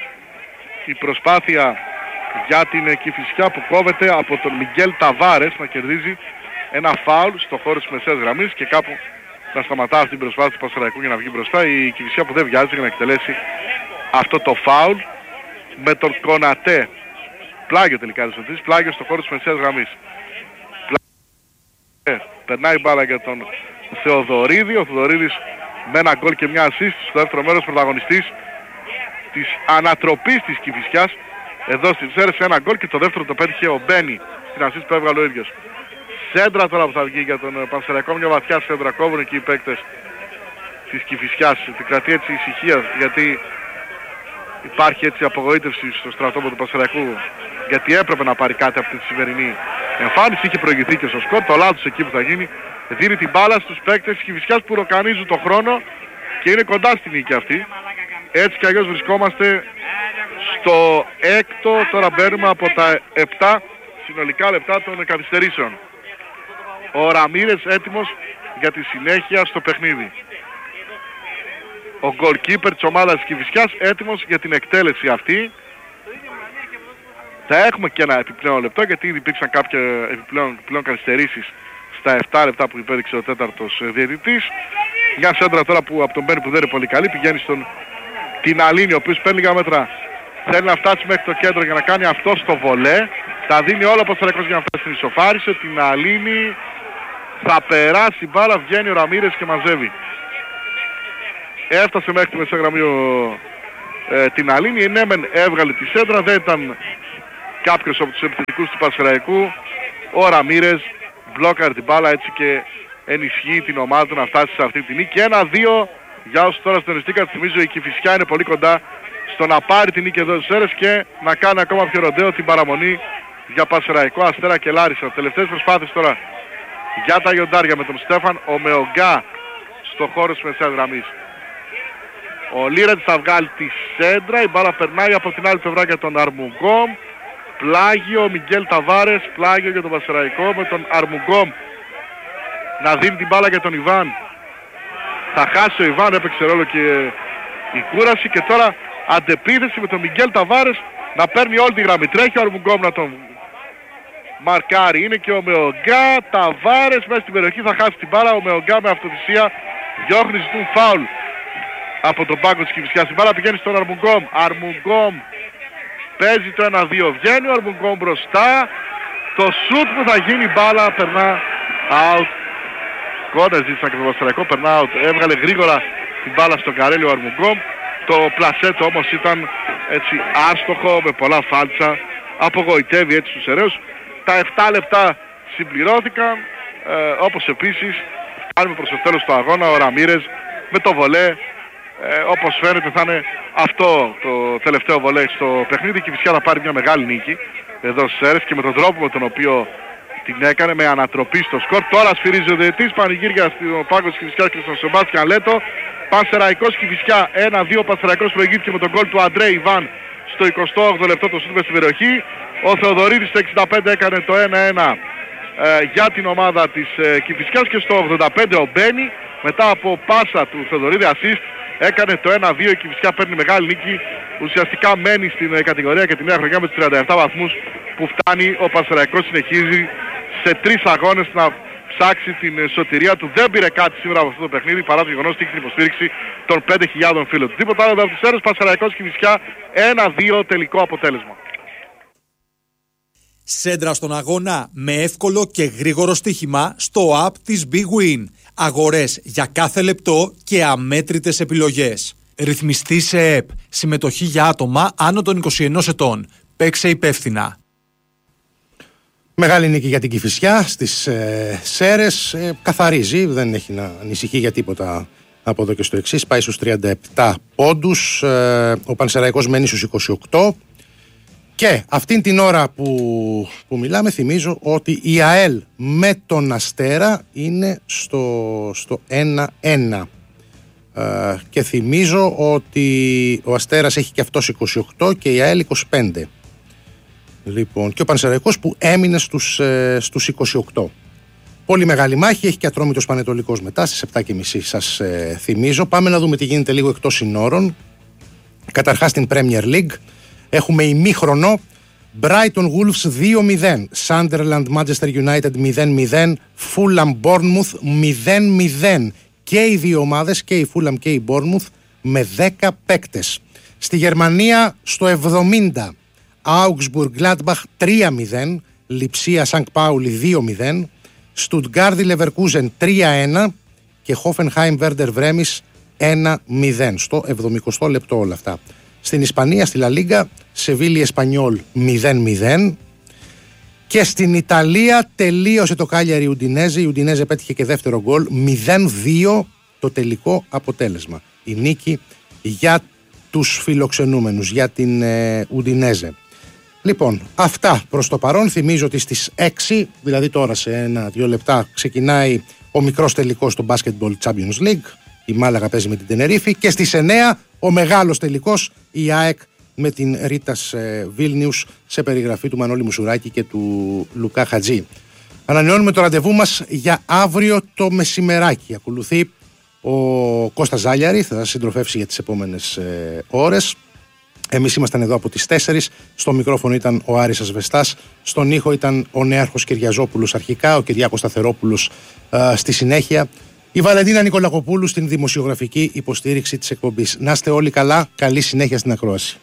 Η προσπάθεια για την Κηφισιά που κόβεται από τον Μιγγέλ Ταβάρες να κερδίζει ένα φάουλ στο χώρο της μεσαίας γραμμής και κάπου να σταματά αυτή την προσπάθεια του Πανσεραϊκού για να βγει μπροστά. Η Κηφισιά που δεν βιάζεται για να εκτελέσει αυτό το φάουλ με τον Κονατέ. Πλάγιο τελικά δεν πλάγιο στο χώρο της μεσαίας γραμμής. Πλάγιο. Περνάει μπάλα για τον Θεοδωρίδη. Ο Θεοδωρίδης με ένα γκολ και μια assist στο δεύτερο μέρος, πρωταγωνιστής της ανατροπής της Κηφισιάς εδώ στις Σέρρες, ένα γκολ και το δεύτερο το πέτυχε ο Μπένι στην assist που έβγαλε ο ίδιος. Σέντρα τώρα που θα βγει για τον Πανσεραϊκό, μια βαθιά σέντρα, κόβουν εκεί οι παίκτες της Κηφισιάς. Την κρατεί έτσι ησυχία γιατί υπάρχει έτσι απογοήτευση στο στρατόπεδο του Πανσεραϊκού, γιατί έπρεπε να πάρει κάτι από τη σημερινή εμφάνιση. Είχε προηγηθεί και στο σκορ, το λάθος εκεί που θα γίνει. Δίνει την μπάλα στους παίκτες της Κηφισιάς που ροκανίζουν το χρόνο και είναι κοντά στη νίκη αυτή. Έτσι κι αλλιώς βρισκόμαστε στο έκτο, τώρα μπαίνουμε από τα επτά συνολικά λεπτά των καθυστερήσεων. Ο Ραμίρες έτοιμος για τη συνέχεια στο παιχνίδι. Ο goalkeeper της ομάδας της Κηφισιάς έτοιμος για την εκτέλεση αυτή. Θα έχουμε και ένα επιπλέον λεπτό γιατί ήδη υπήρξαν κάποια επιπλέον, επιπλέον καθυστερήσεις στα επτά λεπτά που υπέδειξε ο τέταρτος διαιτητής. Μια σέντρα τώρα που από τον Μπένι που δεν είναι πολύ καλή πηγαίνει στον την Αλίνη, ο οποίος παίρνει λίγα μέτρα. Θέλει να φτάσει μέχρι το κέντρο για να κάνει αυτό στο βολέ. Τα δίνει όλα ο Πασαραϊκός για να φτάσει στην ισοφάριση. Την Αλίνη θα περάσει η μπάλα, βγαίνει ο Ραμίρες και μαζεύει. Έφτασε μέχρι τη μεσαία γραμμή ο, ε, την Αλίνη. Ναι, μεν έβγαλε τη σέντρα, δεν ήταν κάποιος από τους επιθετικούς του Πασαραϊκού. Ο Ραμίρες μπλόκαρε την μπάλα, έτσι και ενισχύει την ομάδα του να φτάσει σε αυτή τη νίκη. ένα δύο για όσους τώρα στενιστήκαν. Θυμίζω η Κηφισιά είναι πολύ κοντά στο να πάρει την νίκη εδώ στους Σέρες και να κάνει ακόμα πιο ροντέο την παραμονή για Πασαραϊκό, Αστέρα και Λάρισα. Τελευταίες προσπάθειες τώρα για τα Ιοντάρια με τον Στέφαν. Ο Μεογκά στο χώρο της μεσαίας γραμμής. Ο Λίρετς θα βγάλει τη σέντρα, η μπάλα περνάει από την άλλη πλευρά για τον Αρμουγκόμ. Πλάγιο ο Μιγγέλ Ταβάρες, πλάγιο για τον Πασαραϊκό με τον Αρμουγκόμ να δίνει την μπάλα για τον Ιβάν. Θα χάσει ο Ιβάν, έπαιξε ρόλο και η κούραση και τώρα αντεπίθεση με τον Μιγγέλ Ταβάρες να παίρνει όλη τη γραμμή. Τρέχει ο Αρμουγκόμ να τον μαρκάρει. Είναι και ο Μεογκά, Ταβάρες μέσα στην περιοχή, θα χάσει την μπάλα. Ο Μεογκά με αυτοθυσία διώχνει, ζητούν φάουλ από τον πάγκο της Κηφισιάς. Η μπάλα πηγαίνει στον Αρμουγκόμ. Αρμουγκόμ παίζει το ένα δύο, βγαίνει ο Αρμουγκόμ μπροστά. Το σουτ που θα γίνει η μπάλα περνά out. Κόντες ζήτησαν και το Πασαραϊκό, περνά out. Έβγαλε γρήγορα την μπάλα στον Καρέλη ο Αρμουγκόμ. Το πλασέτο όμως ήταν έτσι άστοχο με πολλά φάλτσα. Απογοητεύει έτσι τους Σεραίους. Τα επτά λεπτά συμπληρώθηκαν. Ε, όπως επίσης φτάνουμε προς το τέλος του αγώνα. Ο Ραμίρες με το βολέ. Ε, όπως φαίνεται θα είναι αυτό το τελευταίο βολέ στο παιχνίδι και φυσικά θα πάρει μια μεγάλη νίκη εδώ στις Σέρες και με τον τρόπο με τον οποίο την έκανε, με ανατροπή στο σκορ. Τώρα σφυρίζει ο διαιτητής, πανηγύρια στον πάγκο της Κηφισιάς και στον Σεμπάστιαν Λέτο. Πασαραϊκός Κηφισιά ένα δύο, Πασαραϊκός προηγήθηκε με τον γκολ του Αντρέ Ιβάν στο εικοστό όγδοο λεπτό το σούτ μες στην περιοχή. Ο Θεοδωρίδης στο εξήντα πέντε έκανε το ένα ένα ε, για την ομάδα της ε, Κηφισιάς και στο ογδόντα πέντε ο Μπένι μετά από πάσα του Θεοδωρίδη assist έκανε το ένα δύο. Η Κηφισιά παίρνει μεγάλη νίκη, ουσιαστικά μένει στην ε, κατηγορία και τη νέα χρονιά με τους τριάντα επτά βαθμούς που φτάνει. Ο Πασαραϊκός συνεχίζει σε τρεις αγώνες να ψάξει την ε, σωτηρία του. Δεν πήρε κάτι σήμερα από αυτό το παιχνίδι παρά το γεγονός ότι έχει την υποστήριξη των πέντε χιλιάδων φίλων του. Τίποτα άλλο από τις Σέρες. Πασαραϊκός Κηφισιά ένα δύο τελικό αποτέλεσμα. Σέντρα στον αγώνα με εύκολο και γρήγορο στοίχημα στο app της Big Win. Αγορές για κάθε λεπτό και αμέτρητες επιλογές. Ρυθμιστή σε ΕΠ. Συμμετοχή για άτομα άνω των είκοσι ενός ετών. Παίξε υπεύθυνα. Μεγάλη νίκη για την Κηφισιά στις ε, Σέρες. Ε, καθαρίζει, δεν έχει να ανησυχεί για τίποτα από εδώ και στο εξής. Πάει στους τριάντα επτά πόντους. Ε, ο Πανσεραϊκός μένει στους είκοσι οκτώ. Και αυτήν την ώρα που, που μιλάμε θυμίζω ότι η ΑΕΛ με τον Αστέρα είναι στο, στο ένα ένα. Ε, και θυμίζω ότι ο Αστέρας έχει και αυτός είκοσι οκτώ και η ΑΕΛ είκοσι πέντε. Λοιπόν, και ο Πανσεραϊκός που έμεινε στους, ε, στους είκοσι οκτώ. Πολύ μεγάλη μάχη, έχει και Ατρόμητος Πανετολικός μετά στις επτά και μισή σας ε, θυμίζω. Πάμε να δούμε τι γίνεται λίγο εκτός συνόρων. Καταρχάς στην Premier League. Έχουμε ημίχρονο Brighton Wolves δύο μηδέν, Sunderland Manchester United μηδέν μηδέν, Fulham Bournemouth μηδέν μηδέν. Και οι δύο ομάδες, και η Fulham και η Bournemouth, με δέκα παίκτες. Στη Γερμανία στο εβδομήντα Augsburg Gladbach τρία μηδέν, Λιψία Σανκ Πάουλι δύο μηδέν, Stuttgart Leverkusen τρία ένα και Hoffenheim Werder Bremen ένα μηδέν. Στο εβδομηκοστό λεπτό όλα αυτά. Στην Ισπανία, στη Λα Λίγκα, Σεβίλη Εσπανιόλ μηδέν μηδέν. Και στην Ιταλία τελείωσε το Κάλιαρι Ουντινέζε. Η Ουντινέζε πέτυχε και δεύτερο γκολ. μηδέν δύο το τελικό αποτέλεσμα. Η νίκη για τους φιλοξενούμενους, για την ε, Ουντινέζε. Λοιπόν, αυτά προς το παρόν. Θυμίζω ότι στις έξι, δηλαδή τώρα σε ένα-δύο λεπτά, ξεκινάει ο μικρός τελικός στο Basketball Champions League. Η Μάλαγα παίζει με την Τενερίφη. Και στις εννέα ο μεγάλος τελικός, η ΑΕΚ με την Ρίτας ε, Βίλνιους, σε περιγραφή του Μανώλη Μουσουράκη και του Λουκά Χατζή. Ανανεώνουμε το ραντεβού μας για αύριο το μεσημεράκι. Ακολουθεί ο Κώστας Ζάλιαρη, θα σας συντροφεύσει για τις επόμενες ε, ώρες. Εμείς ήμασταν εδώ από τις τέσσερις. Στο μικρόφωνο ήταν ο Άρης Ασβεστάς. Στον ήχο ήταν ο Νέαρχος Κυριαζόπουλος αρχικά, ο Κυριάκος Σταθερόπουλος ε, στη συνέχεια. Η Βαλεντίνα Νικολακοπούλου στην δημοσιογραφική υποστήριξη της εκπομπής. Να είστε όλοι καλά, καλή συνέχεια στην ακρόαση.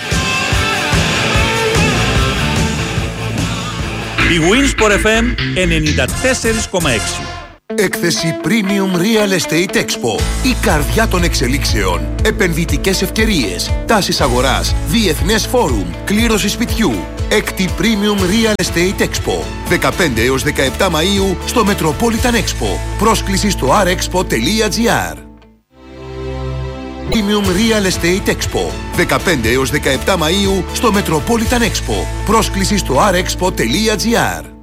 Η Winsport εφ εμ ενενήντα τέσσερα κόμμα έξι. Έκθεση Premium Real Estate Expo. Η καρδιά των εξελίξεων. Επενδυτικές ευκαιρίες. Τάσεις αγοράς. Διεθνές φόρουμ. Κλήρωση σπιτιού. Έκτη Premium Real Estate Expo. δεκαπέντε έως δεκαεπτά Μαΐου στο Metropolitan Expo. Πρόσκληση στο αρ εξπο τελεία τζι άρ. Premium Real Estate Expo. δεκαπέντε έως δεκαεπτά Μαΐου στο Metropolitan Expo. Πρόσκληση στο αρ εξπο τελεία τζι άρ.